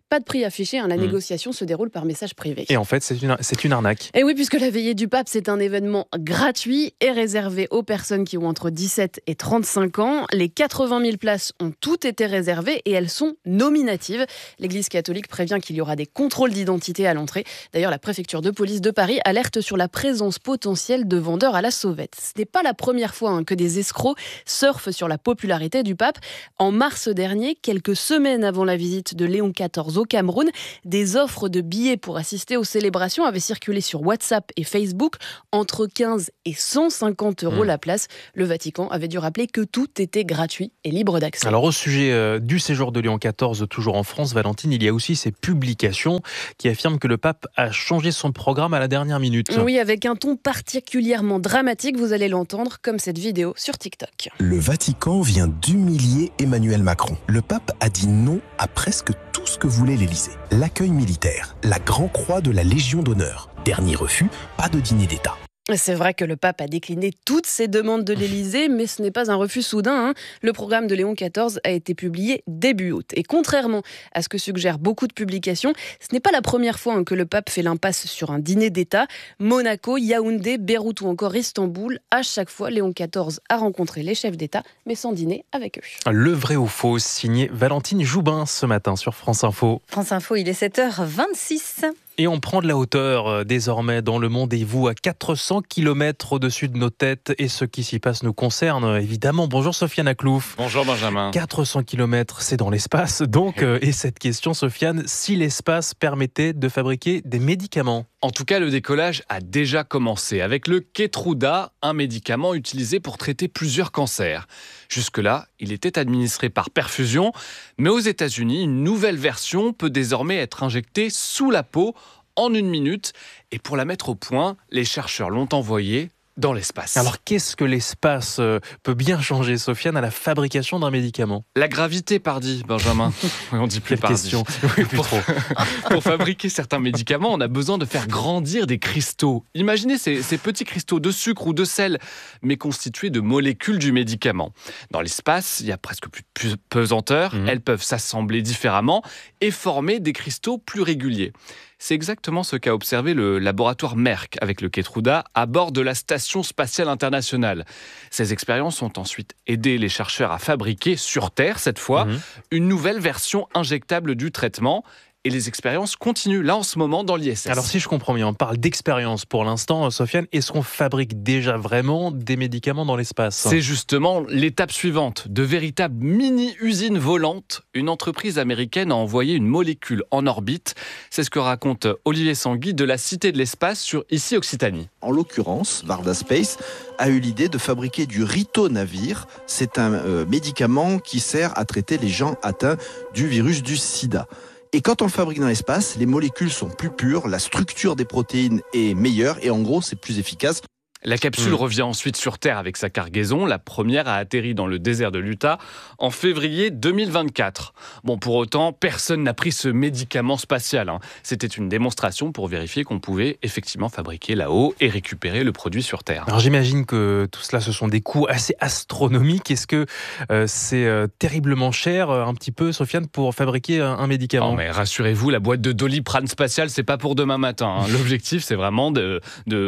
Pas de prix affiché, la négociation se déroule par message privé. Et en fait, c'est une arnaque. Et oui, puisque la veillée du pape, c'est un événement gratuit et réservé aux personnes qui ont entre 17 et 35 ans. Les 80 000 places ont toutes été réservées et elles sont nominatives. L'Église catholique prévient qu'il y aura des contrôles d'identité à l'entrée. D'ailleurs, la préfecture de police de Paris alerte sur la présence potentielle de vendeurs à la sauvette. Ce n'est pas la première fois que des escrocs surfent sur la popularité du pape. En mars dernier, quelques semaines avant la visite de Léon XIV au Cameroun, des offres de billets pour assister aux célébrations avaient circulé sur WhatsApp et Facebook, entre 15 et 150 € la place. Le Vatican avait dû rappeler que tout était gratuit et libre d'accès. Alors au sujet du séjour de Léon XIV, toujours en France, Valentine, il y a aussi ces publications qui affirment que le pape a changé son programme à la dernière minute. Oui, avec un ton particulièrement dramatique, vous allez l'entendre, comme cette vidéo sur TikTok. Le Vatican vient d'humilier Emmanuel Macron. Le pape a dit non à presque tout ce que voulait l'Élysée. L'accueil militaire, la Grande Croix de la Légion d'honneur. Dernier refus, pas de dîner d'État. C'est vrai que le pape a décliné toutes ces demandes de l'Élysée, mais ce n'est pas un refus soudain. Le programme de Léon XIV a été publié début août. Et contrairement à ce que suggèrent beaucoup de publications, ce n'est pas la première fois que le pape fait l'impasse sur un dîner d'État. Monaco, Yaoundé, Beyrouth ou encore Istanbul, à chaque fois, Léon XIV a rencontré les chefs d'État, mais sans dîner avec eux. Le vrai ou faux, signé Valentine Joubin ce matin sur France Info. France Info, il est 7h26. Et on prend de la hauteur désormais dans le monde et vous à 400 km au-dessus de nos têtes. Et ce qui s'y passe nous concerne évidemment. Bonjour Sofiane Aklouf. Bonjour Benjamin. 400 km, c'est dans l'espace. Donc, et cette question Sofiane, si l'espace permettait de fabriquer des médicaments? En tout cas, le décollage a déjà commencé avec le Keytruda, un médicament utilisé pour traiter plusieurs cancers. Jusque-là, il était administré par perfusion, mais aux États-Unis, une nouvelle version peut désormais être injectée sous la peau en 1 minute. Et pour la mettre au point, les chercheurs l'ont envoyée dans l'espace. Alors qu'est-ce que l'espace peut bien changer, Sofiane, à la fabrication d'un médicament? La gravité, pardi, Benjamin. On dit plus pardi. Question. Oui, plus trop. Pour fabriquer certains médicaments, on a besoin de faire grandir des cristaux. Imaginez ces petits cristaux de sucre ou de sel, mais constitués de molécules du médicament. Dans l'espace, il y a presque plus de pesanteur. Elles peuvent s'assembler différemment et former des cristaux plus réguliers. C'est exactement ce qu'a observé le laboratoire Merck avec le Keytruda à bord de la Station spatiale internationale. Ces expériences ont ensuite aidé les chercheurs à fabriquer, sur Terre cette fois, une nouvelle version injectable du traitement. Et les expériences continuent là en ce moment dans l'ISS. Alors si je comprends bien, on parle d'expérience pour l'instant, Sofiane. Est-ce qu'on fabrique déjà vraiment des médicaments dans l'espace? C'est justement l'étape suivante. De véritables mini-usines volantes. Une entreprise américaine a envoyé une molécule en orbite. C'est ce que raconte Olivier Sanguy de la Cité de l'Espace sur ici Occitanie. En l'occurrence, Varda Space a eu l'idée de fabriquer du ritonavir. C'est un médicament qui sert à traiter les gens atteints du virus du sida. Et quand on le fabrique dans l'espace, les molécules sont plus pures, la structure des protéines est meilleure et en gros, c'est plus efficace. La capsule revient ensuite sur Terre avec sa cargaison. La première a atterri dans le désert de l'Utah en février 2024. Bon, pour autant, personne n'a pris ce médicament spatial. C'était une démonstration pour vérifier qu'on pouvait effectivement fabriquer là-haut et récupérer le produit sur Terre. Alors j'imagine que tout cela, ce sont des coûts assez astronomiques. Est-ce que c'est terriblement cher, un petit peu, Sofiane, pour fabriquer un médicament? Non, mais rassurez-vous, la boîte de Doliprane spatial, c'est pas pour demain matin. L'objectif, c'est vraiment de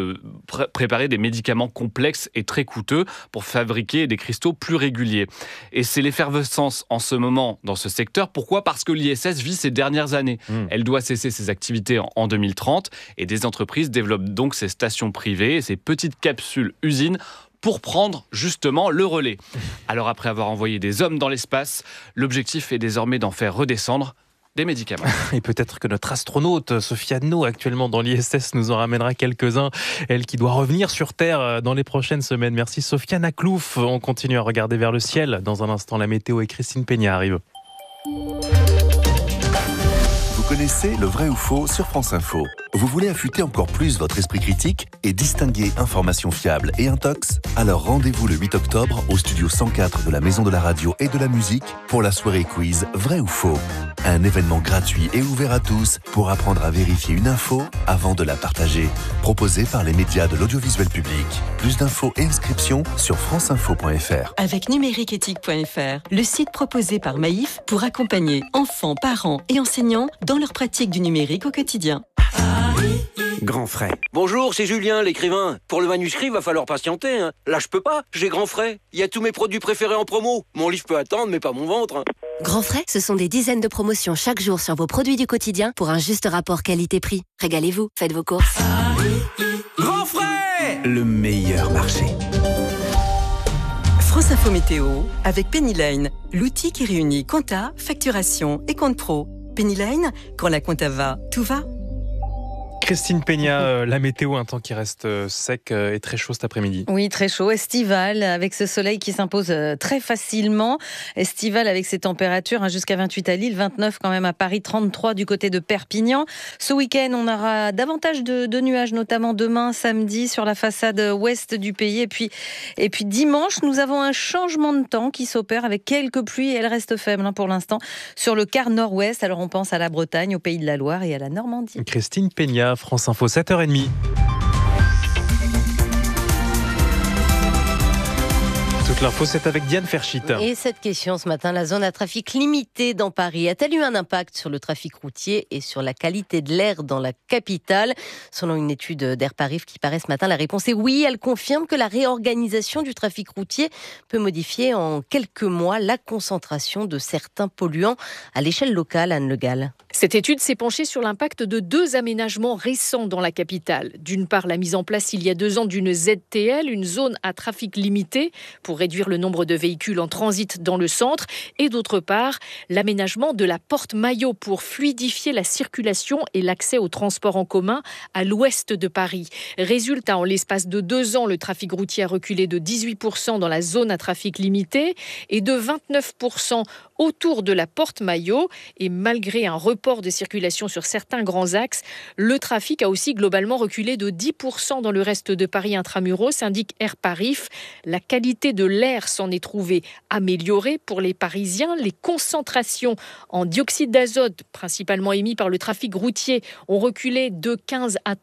préparer des médicaments complexes et très coûteux pour fabriquer des cristaux plus réguliers. Et c'est l'effervescence en ce moment dans ce secteur. Pourquoi ? Parce que l'ISS vit ses dernières années. Elle doit cesser ses activités en 2030 et des entreprises développent donc ces stations privées, ces petites capsules usines pour prendre justement le relais. Alors après avoir envoyé des hommes dans l'espace, l'objectif est désormais d'en faire redescendre des médicaments. Et peut-être que notre astronaute Sofiane No, actuellement dans l'ISS, nous en ramènera quelques-uns. Elle qui doit revenir sur Terre dans les prochaines semaines. Merci Sofiane Aklouf. On continue à regarder vers le ciel. Dans un instant, la météo et Christine Peña arrivent. Vous connaissez le vrai ou faux sur France Info. Vous voulez affûter encore plus votre esprit critique et distinguer information fiable et intox? Alors rendez-vous le 8 octobre au studio 104 de la Maison de la Radio et de la Musique pour la soirée quiz Vrai ou Faux. Un événement gratuit et ouvert à tous pour apprendre à vérifier une info avant de la partager. Proposé par les médias de l'audiovisuel public. Plus d'infos et inscriptions sur franceinfo.fr. Avec numériqueéthique.fr, le site proposé par Maïf pour accompagner enfants, parents et enseignants dans leur pratique du numérique au quotidien. Grand Frais. Bonjour, c'est Julien, l'écrivain. Pour le manuscrit, va falloir patienter. Hein. Là, je peux pas, j'ai Grand Frais. Il y a tous mes produits préférés en promo. Mon livre peut attendre, mais pas mon ventre. Hein. Grand Frais, ce sont des dizaines de promotions chaque jour sur vos produits du quotidien pour un juste rapport qualité-prix. Régalez-vous, faites vos courses. Grand Frais, le meilleur marché. France Info Météo avec Penny Lane, l'outil qui réunit compta, facturation et compte pro. Penny Lane, quand la compta va, tout va. Christine Peña, la météo, un temps qui reste sec et très chaud cet après-midi. Oui, très chaud, estival, avec ce soleil qui s'impose très facilement. Estival avec ces températures, jusqu'à 28 à Lille, 29 quand même à Paris, 33 du côté de Perpignan. Ce week-end, on aura davantage de nuages, notamment demain, samedi, sur la façade ouest du pays. Et puis dimanche, nous avons un changement de temps qui s'opère avec quelques pluies et elles restent faibles pour l'instant sur le quart nord-ouest. Alors on pense à la Bretagne, au Pays de la Loire et à la Normandie. Christine Peña, France Info, 7h30. Toute l'info, c'est avec Diane Ferchit. Et cette question ce matin, la zone à trafic limité dans Paris a-t-elle eu un impact sur le trafic routier et sur la qualité de l'air dans la capitale? Selon une étude d'Air Paris qui paraît ce matin, la réponse est oui. Elle confirme que la réorganisation du trafic routier peut modifier en quelques mois la concentration de certains polluants à l'échelle locale. Anne Le Gall. Cette étude s'est penchée sur l'impact de 2 aménagements récents dans la capitale. D'une part, la mise en place il y a 2 ans d'une ZTL, une zone à trafic limité, pour réduire le nombre de véhicules en transit dans le centre. Et d'autre part, l'aménagement de la porte Maillot pour fluidifier la circulation et l'accès aux transports en commun à l'ouest de Paris. Résultat, en l'espace de 2 ans, le trafic routier a reculé de 18% dans la zone à trafic limité et de 29% autour de la porte Maillot. Et malgré un report de circulation sur certains grands axes, le trafic a aussi globalement reculé de 10% dans le reste de Paris intramuros, indique Air Paris. La qualité de l'air s'en est trouvée améliorée pour les Parisiens. Les concentrations en dioxyde d'azote, principalement émis par le trafic routier, ont reculé de 15 à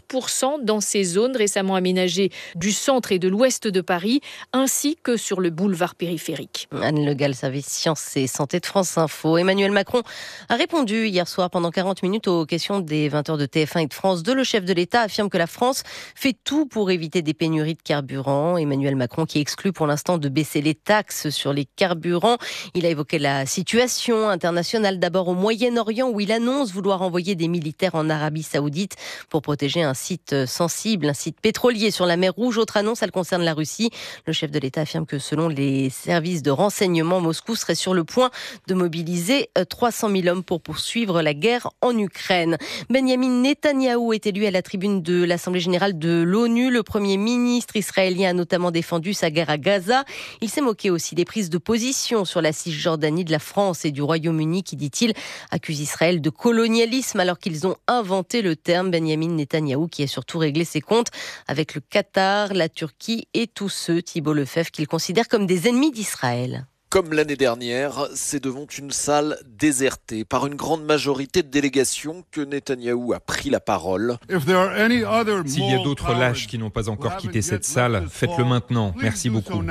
30% dans ces zones récemment aménagées du centre et de l'ouest de Paris, ainsi que sur le boulevard périphérique. Anne Le Gall, service Sciences et Santé de France Info. Emmanuel Macron a répondu hier soir pendant 40 minutes aux questions des 20h de TF1 et de France 2. Le chef de l'État affirme que la France fait tout pour éviter des pénuries de carburant. Emmanuel Macron qui exclut pour l'instant de baisser les taxes sur les carburants. Il a évoqué la situation internationale d'abord au Moyen-Orient où il annonce vouloir envoyer des militaires en Arabie Saoudite pour protéger un site sensible, un site pétrolier sur la mer Rouge. Autre annonce, elle concerne la Russie. Le chef de l'État affirme que selon les services de renseignement, Moscou serait sur le point de mobiliser 300 000 hommes pour poursuivre la guerre en Ukraine. Benjamin Netanyahou est élu à la tribune de l'Assemblée générale de l'ONU. Le Premier ministre israélien a notamment défendu sa guerre à Gaza. Il s'est moqué aussi des prises de position sur la Cisjordanie de la France et du Royaume-Uni qui, dit-il, accuse Israël de colonialisme alors qu'ils ont inventé le terme. Benjamin Netanyahou qui a surtout réglé ses comptes avec le Qatar, la Turquie et tous ceux, Thibault Lefebvre, qu'il considère comme des ennemis d'Israël. Comme l'année dernière, c'est devant une salle désertée par une grande majorité de délégations que Netanyahou a pris la parole. S'il y a d'autres lâches qui n'ont pas encore quitté cette salle, faites-le maintenant. Merci beaucoup.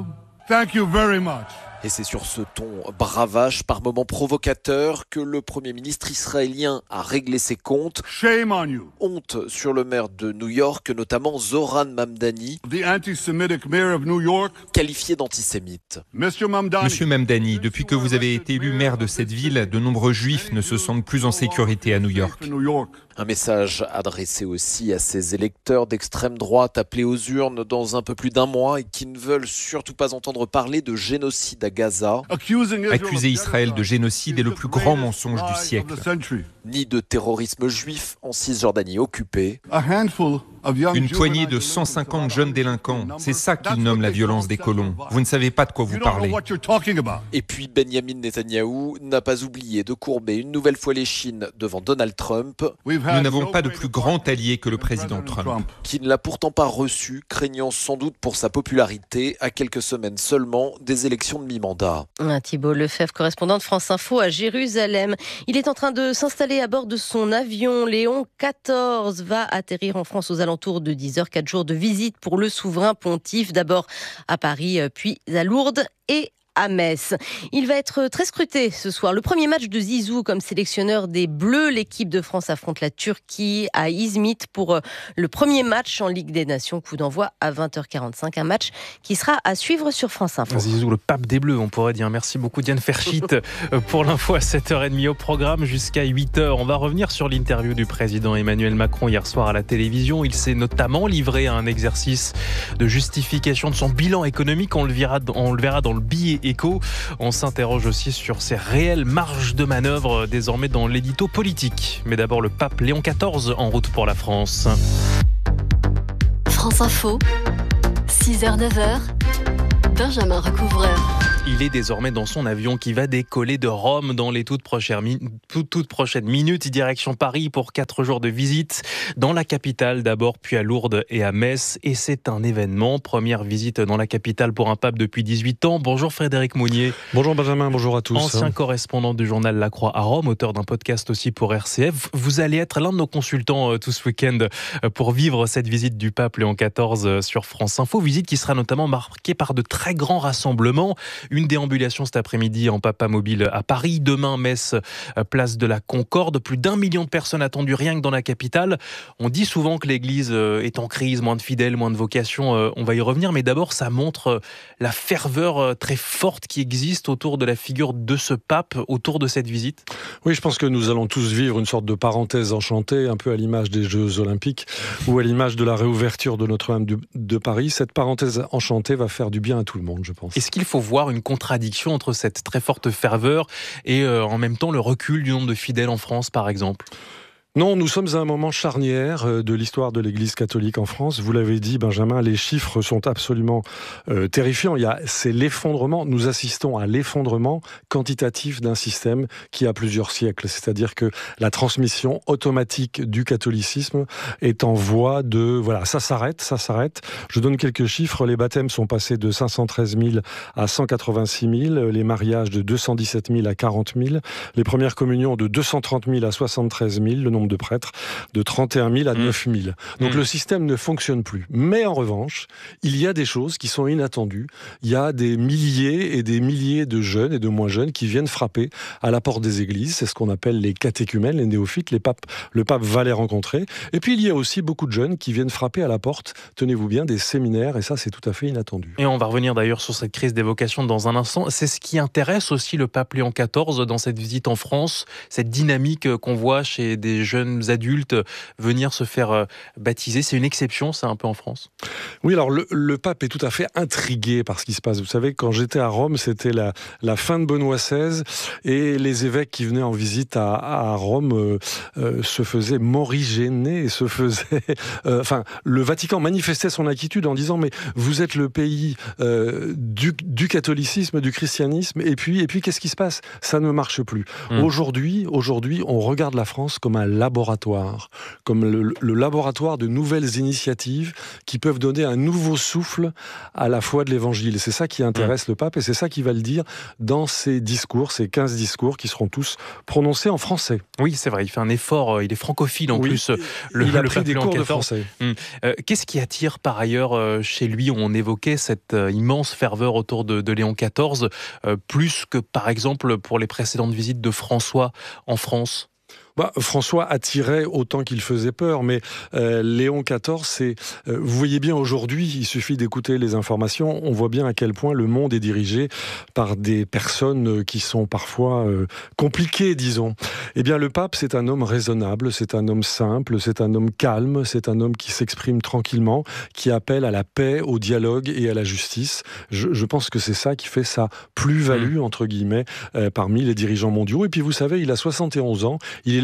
Et c'est sur ce ton bravache, par moments provocateur, que le Premier ministre israélien a réglé ses comptes. Shame on you. Honte sur le maire de New York, notamment Zohran Mamdani, The anti-Semitic mayor of New York. Qualifié d'antisémite. Monsieur Mamdani, depuis que vous avez été élu maire de cette ville, de nombreux juifs ne se sentent plus en sécurité à New York. Un message adressé aussi à ces électeurs d'extrême droite appelés aux urnes dans un peu plus d'1 mois et qui ne veulent surtout pas entendre parler de génocide à Gaza. Accuser Israël de génocide est le plus grand mensonge du siècle. Ni de terrorisme juif en Cisjordanie occupée. Une poignée de 150 jeunes délinquants, c'est ça qu'ils nomment la violence des colons. Vous ne savez pas de quoi vous parlez. Et puis Benjamin Netanyahou n'a pas oublié de courber une nouvelle fois les chines devant Donald Trump. Nous n'avons pas de plus grand allié que le président Trump. Qui ne l'a pourtant pas reçu, craignant sans doute pour sa popularité à quelques semaines seulement des élections de mi-mandat. Thibault Lefebvre, correspondant de France Info à Jérusalem. Il est en train de s'installer à bord de son avion. Léon XIV va atterrir en France aux alentours de 10h. 4 jours de visite pour le souverain pontife. D'abord à Paris, puis à Lourdes et à Metz. Il va être très scruté ce soir. Le premier match de Zizou comme sélectionneur des Bleus. L'équipe de France affronte la Turquie à Izmit pour le premier match en Ligue des Nations. Coup d'envoi à 20h45. Un match qui sera à suivre sur France Info. Zizou, le pape des Bleus, on pourrait dire. Merci beaucoup Diane Ferchit pour l'info à 7h30 au programme jusqu'à 8h. On va revenir sur l'interview du président Emmanuel Macron hier soir à la télévision. Il s'est notamment livré à un exercice de justification de son bilan économique. On le verra dans le billet écho. On s'interroge aussi sur ses réelles marges de manœuvre désormais dans l'édito politique. Mais d'abord le pape Léon XIV en route pour la France. France Info, 6h-9h, Benjamin Recouvreur. Il est désormais dans son avion qui va décoller de Rome dans les toutes prochaines minutes, direction Paris pour 4 jours de visite dans la capitale d'abord, puis à Lourdes et à Metz. Et c'est un événement. Première visite dans la capitale pour un pape depuis 18 ans. Bonjour Frédéric Mounier. Bonjour Benjamin, bonjour à tous. Ancien correspondant du journal La Croix à Rome, auteur d'un podcast aussi pour RCF. Vous allez être l'un de nos consultants tout ce week-end pour vivre cette visite du pape Léon XIV sur France Info. Visite qui sera notamment marquée par de très grands rassemblements. Une déambulation cet après-midi en Papa Mobile à Paris. Demain, Metz, place de la Concorde. Plus d'1 million de personnes attendues rien que dans la capitale. On dit souvent que l'Église est en crise, moins de fidèles, moins de vocations. On va y revenir. Mais d'abord, ça montre la ferveur très forte qui existe autour de la figure de ce pape, autour de cette visite. Oui, je pense que nous allons tous vivre une sorte de parenthèse enchantée, un peu à l'image des Jeux Olympiques ou à l'image de la réouverture de Notre-Dame de Paris. Cette parenthèse enchantée va faire du bien à tout le monde, je pense. Est-ce qu'il faut voir une contradiction entre cette très forte ferveur et en même temps le recul du nombre de fidèles en France, par exemple ? Non, nous sommes à un moment charnière de l'histoire de l'Église catholique en France. Vous l'avez dit, Benjamin, les chiffres sont absolument terrifiants. C'est l'effondrement. Nous assistons à l'effondrement quantitatif d'un système qui a plusieurs siècles. C'est-à-dire que la transmission automatique du catholicisme est en voie de... Voilà, ça s'arrête. Je donne quelques chiffres. Les baptêmes sont passés de 513 000 à 186 000. Les mariages de 217 000 à 40 000. Les premières communions de 230 000 à 73 000. Le nombre de prêtres de 31 000 à 9 000. Donc le système ne fonctionne plus. Mais en revanche, il y a des choses qui sont inattendues. Il y a des milliers et des milliers de jeunes et de moins jeunes qui viennent frapper à la porte des églises. C'est ce qu'on appelle les catéchumènes, les néophytes. Le pape va les rencontrer. Et puis il y a aussi beaucoup de jeunes qui viennent frapper à la porte, tenez-vous bien, des séminaires. Et ça, c'est tout à fait inattendu. Et on va revenir d'ailleurs sur cette crise des vocations dans un instant. C'est ce qui intéresse aussi le pape Léon XIV dans cette visite en France, cette dynamique qu'on voit chez des jeunes adultes venir se faire baptiser. C'est une exception, ça, un peu en France ? Oui, alors le pape est tout à fait intrigué par ce qui se passe. Vous savez, quand j'étais à Rome, c'était la fin de Benoît XVI et les évêques qui venaient en visite à Rome se faisaient morigéner, le Vatican manifestait son inquiétude en disant « mais vous êtes le pays du catholicisme, du christianisme, et puis qu'est-ce qui se passe ? Ça ne marche plus. » Aujourd'hui, on regarde la France comme un laboratoire, comme le laboratoire de nouvelles initiatives qui peuvent donner un nouveau souffle à la foi de l'Évangile. C'est ça qui intéresse le pape et c'est ça qu'il va le dire dans ses discours, ces 15 discours qui seront tous prononcés en français. Oui, c'est vrai, il fait un effort, il est francophile en plus. Il a pris des cours de français. Qu'est-ce qui attire par ailleurs chez lui ? On évoquait cette immense ferveur autour de Léon XIV, plus que par exemple pour les précédentes visites de François en France. François attirait autant qu'il faisait peur, mais Léon XIV, vous voyez bien aujourd'hui, il suffit d'écouter les informations, on voit bien à quel point le monde est dirigé par des personnes qui sont parfois compliquées, disons. Eh bien, le pape, c'est un homme raisonnable, c'est un homme simple, c'est un homme calme, c'est un homme qui s'exprime tranquillement, qui appelle à la paix, au dialogue et à la justice. Je pense que c'est ça qui fait sa plus-value, entre guillemets, parmi les dirigeants mondiaux. Et puis, vous savez, il a 71 ans, il est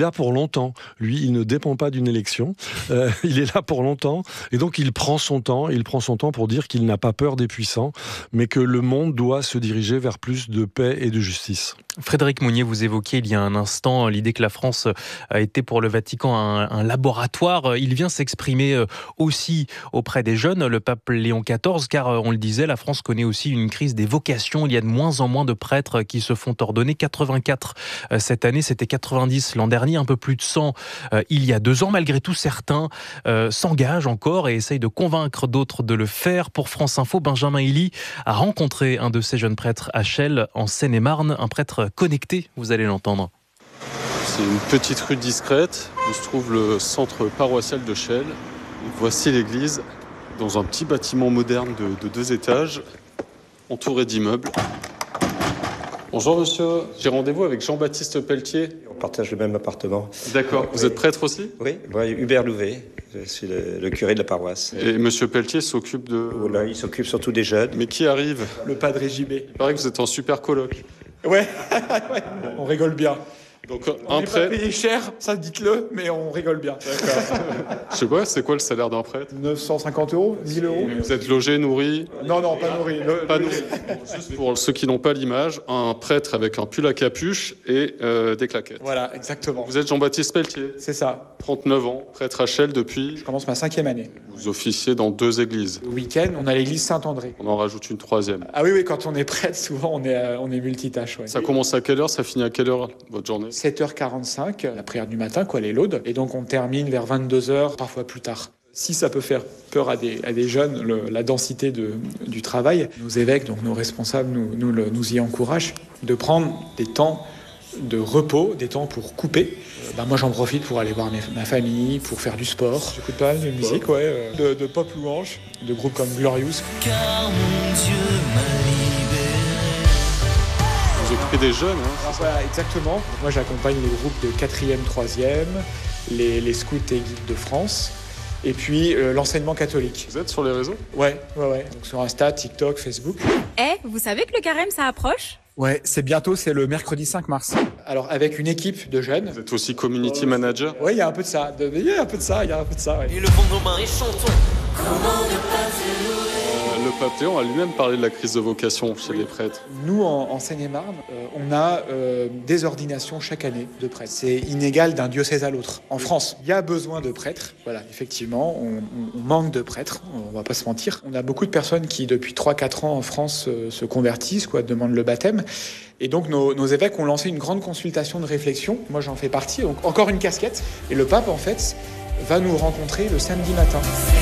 là pour longtemps. Lui, il ne dépend pas d'une élection. Il est là pour longtemps. Et donc, il prend son temps. Il prend son temps pour dire qu'il n'a pas peur des puissants, mais que le monde doit se diriger vers plus de paix et de justice. Frédéric Mounier, vous évoquiez il y a un instant l'idée que la France a été pour le Vatican un laboratoire. Il vient s'exprimer aussi auprès des jeunes, le pape Léon XIV, car on le disait, la France connaît aussi une crise des vocations. Il y a de moins en moins de prêtres qui se font ordonner. 84 cette année, c'était 90 l'an dernier, un peu plus de 100 il y a 2 ans. Malgré tout, certains s'engagent encore et essayent de convaincre d'autres de le faire. Pour France Info, Benjamin Hilly a rencontré un de ces jeunes prêtres à Chelles, en Seine-et-Marne, un prêtre connecté, vous allez l'entendre. C'est une petite rue discrète où se trouve le centre paroissial de Chelles. Voici l'église dans un petit bâtiment moderne de 2 étages, entouré d'immeubles. Bonjour monsieur, j'ai rendez-vous avec Jean-Baptiste Pelletier. On partage le même appartement. D'accord, vous êtes prêtre aussi ? Oui, moi Hubert Louvet, je suis le curé de la paroisse. Et monsieur Pelletier s'occupe de... Voilà, il s'occupe surtout des jeunes. Mais qui arrive ? Le padre JB. Il paraît que vous êtes en super coloc. Ouais, on rigole bien. Donc on n'est pas payé cher, ça dites-le, mais on rigole bien. D'accord. Je sais pas, c'est quoi le salaire d'un prêtre ? 950 €, 1000 €. Vous êtes logé, nourri ? Non, pas nourri. Pas nourri. Juste pour ceux qui n'ont pas l'image, un prêtre avec un pull à capuche et des claquettes. Voilà, exactement. Vous êtes Jean-Baptiste Pelletier ? C'est ça. 39 ans, prêtre à Chelles depuis... Je commence ma 5e année. Vous officiez dans 2 églises. Le week-end, on a l'église Saint-André. On en rajoute une 3e. Ah oui, quand on est prêtre, souvent on est multitâche. Ouais. Ça commence à quelle heure ? Ça finit à quelle heure votre journée ? 7h45, la prière du matin, les laudes. Et donc on termine vers 22h, parfois plus tard. Si ça peut faire peur à des jeunes, la densité du travail, nos évêques, donc nos responsables, nous y encouragent de prendre des temps de repos, des temps pour couper. Moi j'en profite pour aller voir ma famille, pour faire du sport. J'écoute pas mal de musique, de pop louange, de groupes comme Glorious. Car mon Dieu m'a libéré. Vous occupez des jeunes, hein, voilà, exactement. Moi j'accompagne les groupes de 4e, 3e, les scouts et guides de France. Et puis l'enseignement catholique. Vous êtes sur les réseaux ? Ouais. Donc sur Insta, TikTok, Facebook. Vous savez que le carême ça approche ? Ouais, c'est le mercredi 5 mars. Alors avec une équipe de jeunes. Vous êtes aussi community manager ? Ouais, il y a un peu de ça. Ouais. Et levons nos mains et chantons. Comment ne pas te louer ? Le pape Léon a lui-même parlé de la crise de vocation chez les prêtres. Nous, en Seine-et-Marne, on a des ordinations chaque année de prêtres. C'est inégal d'un diocèse à l'autre. En France, il y a besoin de prêtres. Voilà, effectivement, on manque de prêtres, on va pas se mentir. On a beaucoup de personnes qui, depuis 3-4 ans en France, se convertissent, demandent le baptême. Et donc, nos évêques ont lancé une grande consultation de réflexion. Moi, j'en fais partie. Donc, encore une casquette. Et le pape, en fait, va nous rencontrer le samedi matin.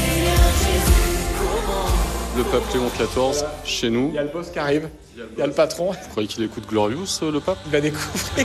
Le pape Léon XIV, chez nous. Il y a le boss qui arrive, il y a le patron. Vous croyez qu'il écoute Glorious, le pape ? Il va découvrir.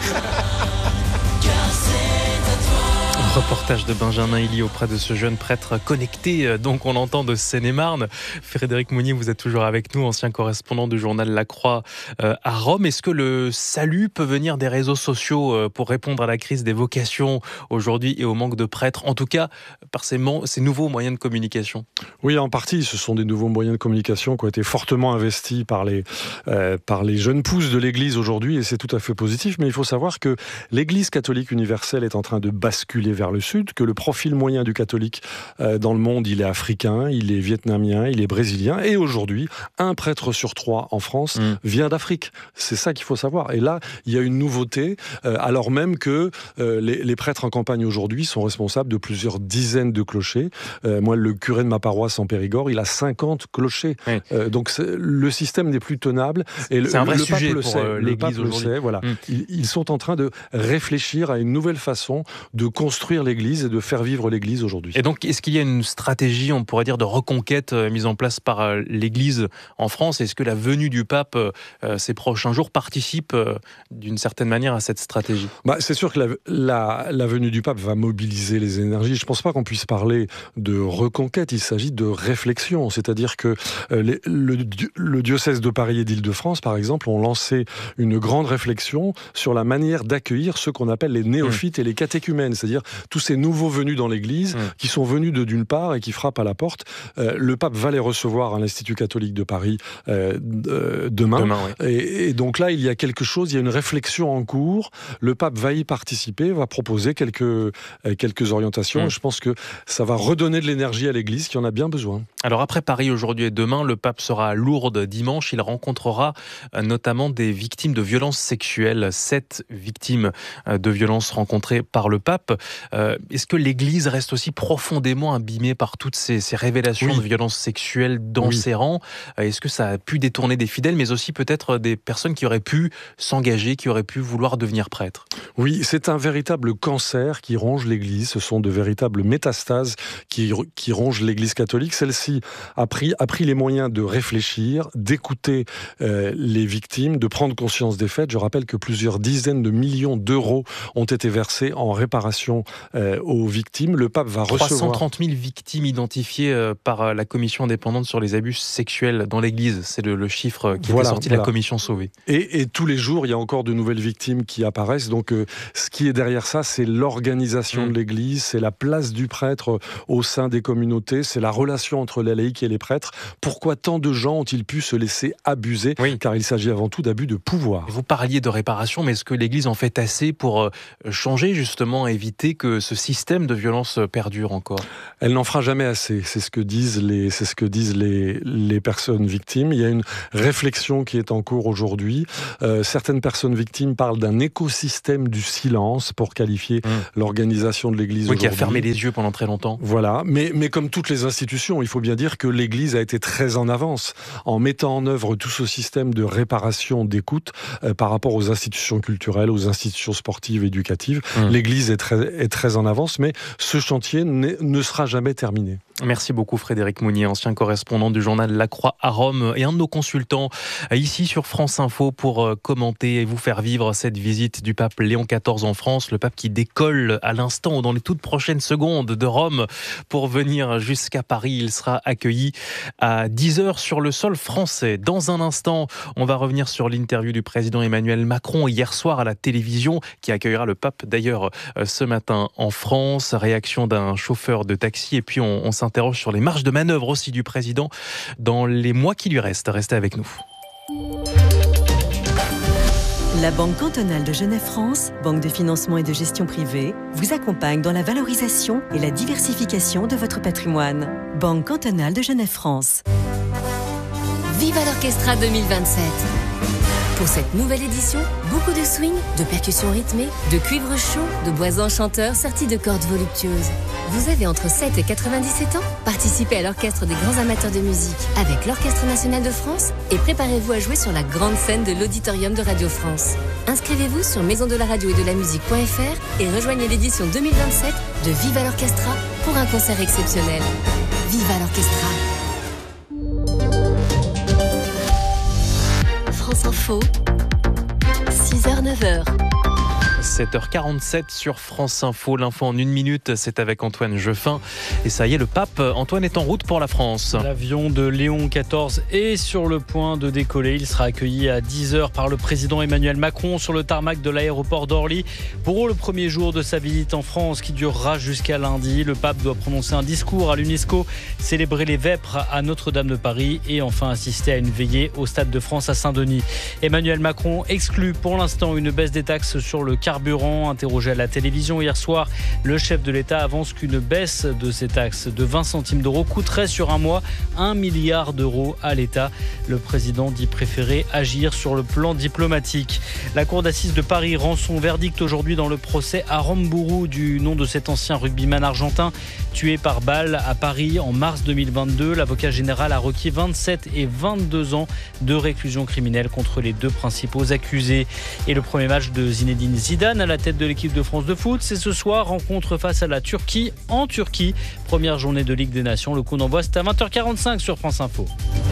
Reportage de Benjamin Hilly auprès de ce jeune prêtre connecté, donc on l'entend, de Seine-et-Marne. Frédéric Mounier, vous êtes toujours avec nous, ancien correspondant du journal La Croix à Rome. Est-ce que le salut peut venir des réseaux sociaux pour répondre à la crise des vocations aujourd'hui et au manque de prêtres, en tout cas par ces nouveaux moyens de communication ? Oui, en partie, ce sont des nouveaux moyens de communication qui ont été fortement investis par les jeunes pousses de l'Église aujourd'hui, et c'est tout à fait positif. Mais il faut savoir que l'Église catholique universelle est en train de basculer vers le sud, que le profil moyen du catholique dans le monde, il est africain, il est vietnamien, il est brésilien, et aujourd'hui, 1 prêtre sur 3 en France vient d'Afrique. C'est ça qu'il faut savoir. Et là, il y a une nouveauté, alors même que les prêtres en campagne aujourd'hui sont responsables de plusieurs dizaines de clochers. Moi, le curé de ma paroisse en Périgord, il a 50 clochers. Oui. Donc le système n'est plus tenable. Et c'est un vrai sujet pour l'Église aujourd'hui. Voilà. Ils sont en train de réfléchir à une nouvelle façon de construire l'Église et de faire vivre l'Église aujourd'hui. Et donc, est-ce qu'il y a une stratégie, on pourrait dire, de reconquête mise en place par l'Église en France ? Est-ce que la venue du pape ces prochains jours participe d'une certaine manière à cette stratégie ? C'est sûr que la venue du pape va mobiliser les énergies. Je ne pense pas qu'on puisse parler de reconquête, il s'agit de réflexion. C'est-à-dire que le diocèse de Paris et d'Île-de-France, par exemple, ont lancé une grande réflexion sur la manière d'accueillir ceux qu'on appelle les néophytes et les catéchumènes, c'est-à-dire tous ces nouveaux venus dans l'Église qui sont venus de d'une part et qui frappent à la porte. Le pape va les recevoir à l'Institut catholique de Paris demain. Oui. Et donc là, il y a quelque chose, il y a une réflexion en cours. Le pape va y participer, va proposer quelques orientations. Et je pense que ça va redonner de l'énergie à l'Église qui en a bien besoin. Alors après Paris aujourd'hui et demain, le pape sera à Lourdes dimanche. Il rencontrera notamment des victimes de violences sexuelles. 7 victimes de violences rencontrées par le pape. Est-ce que l'Église reste aussi profondément abîmée par toutes ces révélations de violences sexuelles dans ses rangs? Est-ce que ça a pu détourner des fidèles, mais aussi peut-être des personnes qui auraient pu s'engager, qui auraient pu vouloir devenir prêtres? Oui, c'est un véritable cancer qui ronge l'Église. Ce sont de véritables métastases qui rongent l'Église catholique. Celle-ci a pris les moyens de réfléchir, d'écouter les victimes, de prendre conscience des faits. Je rappelle que plusieurs dizaines de millions d'euros ont été versés en réparation aux victimes. Le pape va recevoir 330 000 victimes identifiées par la commission indépendante sur les abus sexuels dans l'Église. C'est le chiffre qui est sorti de la commission Sauvé. Et tous les jours, il y a encore de nouvelles victimes qui apparaissent. Donc, ce qui est derrière ça, c'est l'organisation de l'Église, c'est la place du prêtre au sein des communautés, c'est la relation entre les laïcs et les prêtres. Pourquoi tant de gens ont-ils pu se laisser abuser? Car il s'agit avant tout d'abus de pouvoir. Vous parliez de réparation, mais est-ce que l'Église en fait assez pour changer justement, éviter que ce système de violence perdure encore? Elle n'en fera jamais assez. C'est ce que disent les personnes victimes. Il y a une réflexion qui est en cours aujourd'hui. Certaines personnes victimes parlent d'un écosystème du silence pour qualifier l'organisation de l'Église aujourd'hui. Qui a fermé les yeux pendant très longtemps. Voilà, mais comme toutes les institutions, il faut bien dire que l'Église a été très en avance en mettant en œuvre tout ce système de réparation, d'écoute par rapport aux institutions culturelles, aux institutions sportives, éducatives. L'Église est très en avance, mais ce chantier ne sera jamais terminé. Merci beaucoup Frédéric Mounier, ancien correspondant du journal La Croix à Rome et un de nos consultants ici sur France Info pour commenter et vous faire vivre cette visite du pape Léon XIV en France, le pape qui décolle à l'instant ou dans les toutes prochaines secondes de Rome pour venir jusqu'à Paris. Il sera accueilli à 10h sur le sol français. Dans un instant, on va revenir sur l'interview du président Emmanuel Macron hier soir à la télévision qui accueillera le pape d'ailleurs ce matin en France. Réaction d'un chauffeur de taxi et puis on s'interroge sur les marges de manœuvre aussi du président dans les mois qui lui restent. Restez avec nous. La Banque cantonale de Genève-France, banque de financement et de gestion privée, vous accompagne dans la valorisation et la diversification de votre patrimoine. Banque cantonale de Genève-France. Viva l'Orchestra 2027. Pour cette nouvelle édition, beaucoup de swing, de percussions rythmées, de cuivre chaud, de bois enchanteurs sertis de cordes voluptueuses. Vous avez entre 7 et 97 ans? Participez à l'orchestre des grands amateurs de musique avec l'Orchestre national de France et préparez-vous à jouer sur la grande scène de l'Auditorium de Radio France. Inscrivez-vous sur maisondelaradio-et-de-la-musique.fr et rejoignez l'édition 2027 de Viva l'Orchestra pour un concert exceptionnel. Viva l'Orchestra. France Info, 6h, 9h. 7h47 sur France Info. L'info en 1 minute, c'est avec Antoine Jeffin. Et ça y est, le pape Antoine est en route pour la France. L'avion de Léon XIV est sur le point de décoller. Il sera accueilli à 10h par le président Emmanuel Macron sur le tarmac de l'aéroport d'Orly. Pour le premier jour de sa visite en France qui durera jusqu'à lundi, le pape doit prononcer un discours à l'UNESCO, célébrer les vêpres à Notre-Dame de Paris et enfin assister à une veillée au Stade de France à Saint-Denis. Emmanuel Macron exclut pour l'instant une baisse des taxes sur le carburant. Interrogé à la télévision hier soir, le chef de l'État avance qu'une baisse de ces taxes de 20 centimes d'euros coûterait sur un mois 1 milliard d'euros à l'État. Le président dit préférer agir sur le plan diplomatique. La cour d'assises de Paris rend son verdict aujourd'hui dans le procès Aramburu du nom de cet ancien rugbyman argentin tué par balle à Paris en mars 2022. L'avocat général a requis 27 et 22 ans de réclusion criminelle contre les deux principaux accusés. Et le premier match de Zinedine Zidane à la tête de l'équipe de France de foot, c'est ce soir, rencontre face à la Turquie en Turquie. Première journée de Ligue des Nations, le coup d'envoi c'est à 20h45 sur France Info.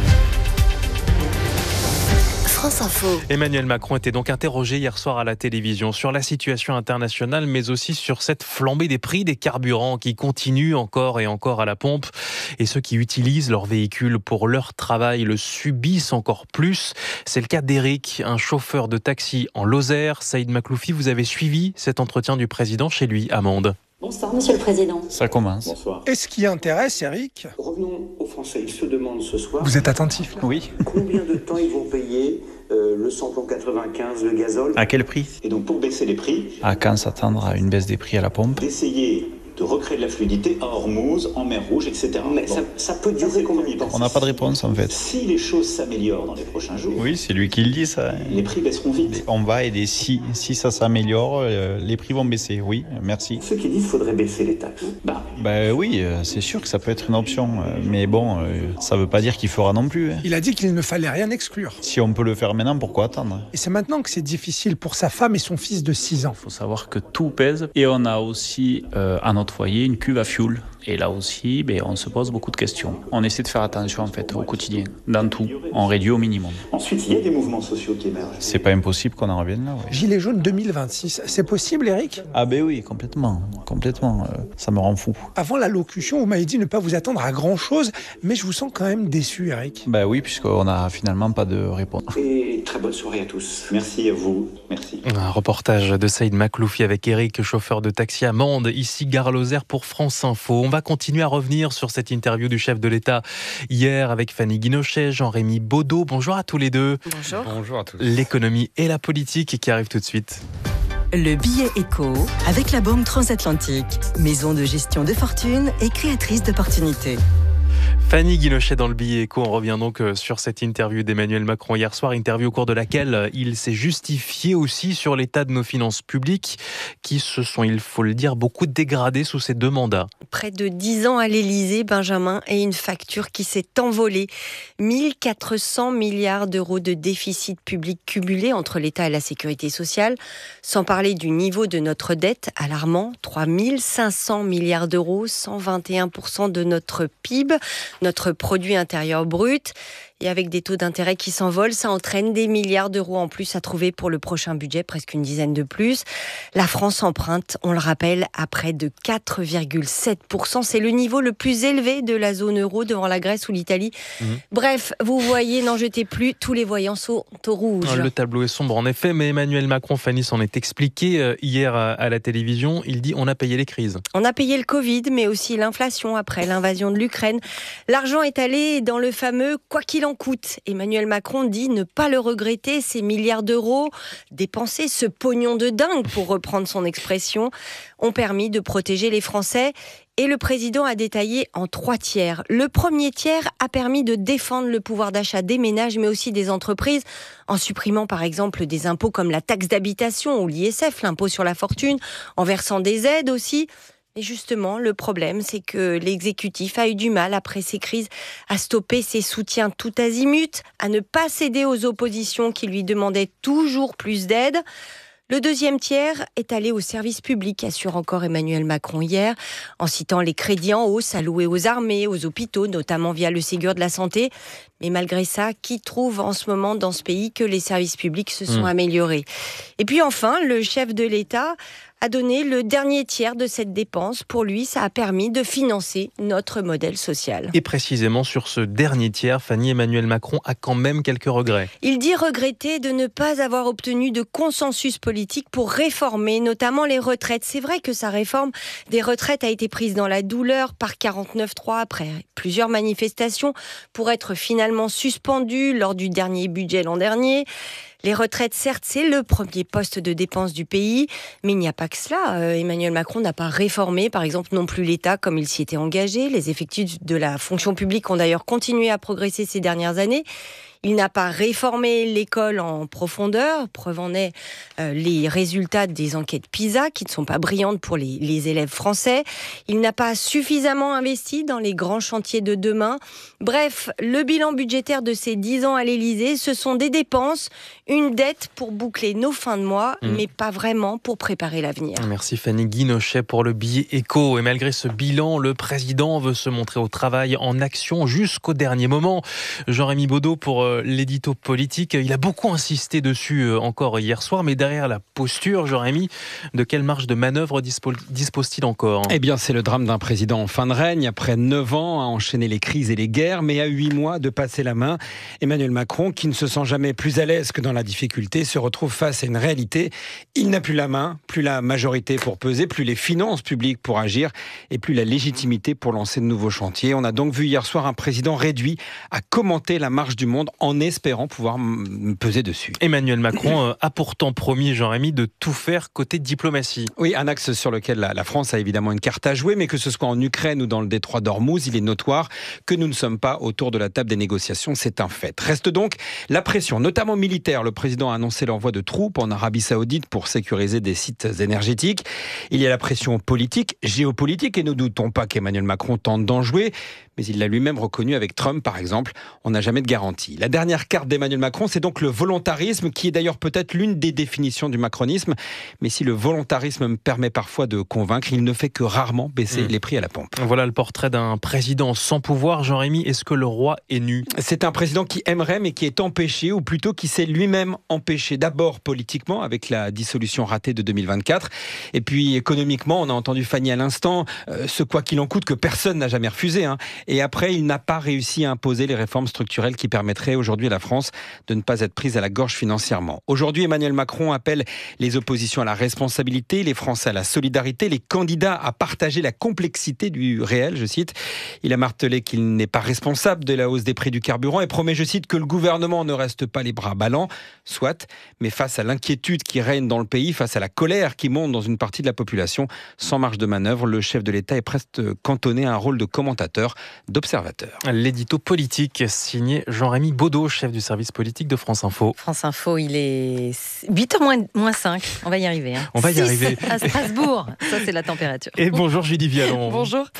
France Info. Emmanuel Macron était donc interrogé hier soir à la télévision sur la situation internationale, mais aussi sur cette flambée des prix des carburants qui continue encore et encore à la pompe. Et ceux qui utilisent leur véhicule pour leur travail le subissent encore plus. C'est le cas d'Éric, un chauffeur de taxi en Lozère. Saïd Makloufi, vous avez suivi cet entretien du président chez lui à Mende. Bonsoir, Monsieur le Président. Ça commence. Bonsoir. Et ce qui intéresse, Eric? Revenons aux Français. Ils se demandent ce soir... Vous êtes attentif là? Oui. Combien de temps ils vont payer le samplon 95, le gazole? À quel prix? Et donc pour baisser les prix... À quand s'attendre à une baisse des prix à la pompe? D'essayer de recréer de la fluidité à Hormuz, en mer Rouge, etc. Mais bon, ça peut durer combien de temps? On n'a pas de réponse en fait. Si les choses s'améliorent dans les prochains jours... Oui, c'est lui qui le dit ça. Les prix baisseront vite. On va aider. Si ça s'améliore, les prix vont baisser. Oui, merci. Ceux qui disent qu'il faudrait baisser les taxes. Oui, c'est sûr que ça peut être une option. Mais bon, ça ne veut pas dire qu'il fera non plus. Il a dit qu'il ne fallait rien exclure. Si on peut le faire maintenant, pourquoi attendre? Et c'est maintenant que c'est difficile pour sa femme et son fils de 6 ans. Il faut savoir que tout pèse. Et on a aussi à notre foyer une cuve à fioul. Et là aussi, on se pose beaucoup de questions. On essaie de faire attention en fait au quotidien, dans tout. On réduit au minimum. Ensuite, il y a des mouvements sociaux qui émergent. C'est pas impossible qu'on en revienne là. Ouais. Gilets jaunes 2026, c'est possible, Eric? Ah oui, complètement. Ça me rend fou. Avant l'allocution, vous m'avez dit ne pas vous attendre à grand chose, mais je vous sens quand même déçu, Eric. Oui, puisqu'on n'a finalement pas de réponse. Et très bonne soirée à tous. Merci à vous. Merci. Un reportage de Saïd Makloufi avec Eric, chauffeur de taxi à Mende, ici Gare Lozère pour France Info. On va continuer à revenir sur cette interview du chef de l'État hier avec Fanny Guinochet, Jean-Rémy Baudot. Bonjour à tous les deux. Bonjour. Bonjour à tous. L'économie et la politique qui arrivent tout de suite. Le billet éco avec la Banque Transatlantique, maison de gestion de fortune et créatrice d'opportunités. Fanny Guinochet dans le billet éco. On revient donc sur cette interview d'Emmanuel Macron hier soir, interview au cours de laquelle il s'est justifié aussi sur l'état de nos finances publiques qui se sont, il faut le dire, beaucoup dégradées sous ces 2 mandats. Près de 10 ans à l'Élysée, Benjamin, et une facture qui s'est envolée. 1400 milliards d'euros de déficit public cumulé entre l'État et la sécurité sociale, sans parler du niveau de notre dette alarmant, 3500 milliards d'euros, 121% de notre PIB, notre produit intérieur brut. Et avec des taux d'intérêt qui s'envolent, ça entraîne des milliards d'euros en plus à trouver pour le prochain budget, presque une dizaine de plus. La France emprunte, on le rappelle, à près de 4,7%. C'est le niveau le plus élevé de la zone euro devant la Grèce ou l'Italie. Bref, vous voyez, n'en jetez plus, tous les voyants sont au rouge. Le tableau est sombre en effet, mais Emmanuel Macron, Fanny, s'en est expliqué hier à la télévision. Il dit on a payé les crises. On a payé le Covid, mais aussi l'inflation après l'invasion de l'Ukraine. L'argent est allé dans le fameux « quoi qu'il en coûte ». Emmanuel Macron dit ne pas le regretter, ces milliards d'euros dépensés, ce pognon de dingue, pour reprendre son expression, ont permis de protéger les Français. Et le président a détaillé en 3 tiers. Le premier tiers a permis de défendre le pouvoir d'achat des ménages, mais aussi des entreprises, en supprimant par exemple des impôts comme la taxe d'habitation ou l'ISF, l'impôt sur la fortune, en versant des aides aussi. Et justement, le problème, c'est que l'exécutif a eu du mal, après ces crises, à stopper ses soutiens tout azimut, à ne pas céder aux oppositions qui lui demandaient toujours plus d'aide. Le deuxième tiers est allé au service public, assure encore Emmanuel Macron hier, en citant les crédits en hausse alloués aux armées, aux hôpitaux, notamment via le Ségur de la santé. Mais malgré ça, qui trouve en ce moment dans ce pays que les services publics se sont améliorés? Et puis enfin, le chef de l'État a donné le dernier tiers de cette dépense. Pour lui, ça a permis de financer notre modèle social. Et précisément sur ce dernier tiers, Fanny, Emmanuel Macron a quand même quelques regrets. Il dit regretter de ne pas avoir obtenu de consensus politique pour réformer notamment les retraites. C'est vrai que sa réforme des retraites a été prise dans la douleur par 49.3 après plusieurs manifestations pour être finalement suspendue lors du dernier budget l'an dernier. Les retraites, certes, c'est le premier poste de dépense du pays, mais il n'y a pas que cela. Emmanuel Macron n'a pas réformé, par exemple, non plus l'État comme il s'y était engagé. Les effectifs de la fonction publique ont d'ailleurs continué à progresser ces dernières années. Il n'a pas réformé l'école en profondeur. Preuve en est les résultats des enquêtes PISA, qui ne sont pas brillantes pour les élèves français. Il n'a pas suffisamment investi dans les grands chantiers de demain. Bref, le bilan budgétaire de ces 10 ans à l'Élysée, ce sont des dépenses, une dette pour boucler nos fins de mois, mais pas vraiment pour préparer l'avenir. Merci Fanny Guinochet pour le billet éco. Et malgré ce bilan, le président veut se montrer au travail en action jusqu'au dernier moment. Jean-Rémy Baudot, pour l'édito politique. Il a beaucoup insisté dessus encore hier soir, mais derrière la posture, Jean-Rémy, de quelle marge de manœuvre dispose-t-il encore ? Eh bien, c'est le drame d'un président en fin de règne, après 9 ans à enchaîner les crises et les guerres, mais à 8 mois de passer la main. Emmanuel Macron, qui ne se sent jamais plus à l'aise que dans la difficulté, se retrouve face à une réalité. Il n'a plus la main, plus la majorité pour peser, plus les finances publiques pour agir et plus la légitimité pour lancer de nouveaux chantiers. On a donc vu hier soir un président réduit à commenter la marche du monde en espérant pouvoir peser dessus. Emmanuel Macron a pourtant promis, Jean-Rémy, de tout faire côté diplomatie. Oui, un axe sur lequel la France a évidemment une carte à jouer, mais que ce soit en Ukraine ou dans le détroit d'Ormuz, il est notoire que nous ne sommes pas autour de la table des négociations, c'est un fait. Reste donc la pression, notamment militaire. Le président a annoncé l'envoi de troupes en Arabie Saoudite pour sécuriser des sites énergétiques. Il y a la pression politique, géopolitique, et ne doutons pas qu'Emmanuel Macron tente d'en jouer, mais il l'a lui-même reconnu avec Trump, par exemple. On n'a jamais de garantie. La dernière carte d'Emmanuel Macron, c'est donc le volontarisme, qui est d'ailleurs peut-être l'une des définitions du macronisme. Mais si le volontarisme me permet parfois de convaincre, il ne fait que rarement baisser les prix à la pompe. Voilà le portrait d'un président sans pouvoir. Jean-Rémy, est-ce que le roi est nu ? C'est un président qui aimerait, mais qui est empêché, ou plutôt qui s'est lui-même empêché. D'abord politiquement, avec la dissolution ratée de 2024. Et puis économiquement, on a entendu Fanny à l'instant, ce quoi qu'il en coûte que personne n'a jamais refusé. Et après, il n'a pas réussi à imposer les réformes structurelles qui permettraient aujourd'hui à la France de ne pas être prise à la gorge financièrement. Aujourd'hui, Emmanuel Macron appelle les oppositions à la responsabilité, les Français à la solidarité, les candidats à partager la complexité du réel, je cite. Il a martelé qu'il n'est pas responsable de la hausse des prix du carburant et promet, je cite, que le gouvernement ne reste pas les bras ballants, soit, mais face à l'inquiétude qui règne dans le pays, face à la colère qui monte dans une partie de la population, sans marge de manœuvre, le chef de l'État est presque cantonné à un rôle de commentateur, d'observateur. L'édito politique signé Jean-Rémy Baudot, chef du service politique de France Info. France Info, il est 8h moins 5. On va y arriver. On va y arriver. À Strasbourg, ça c'est la température. Et bonjour Julie Vialon. Bonjour.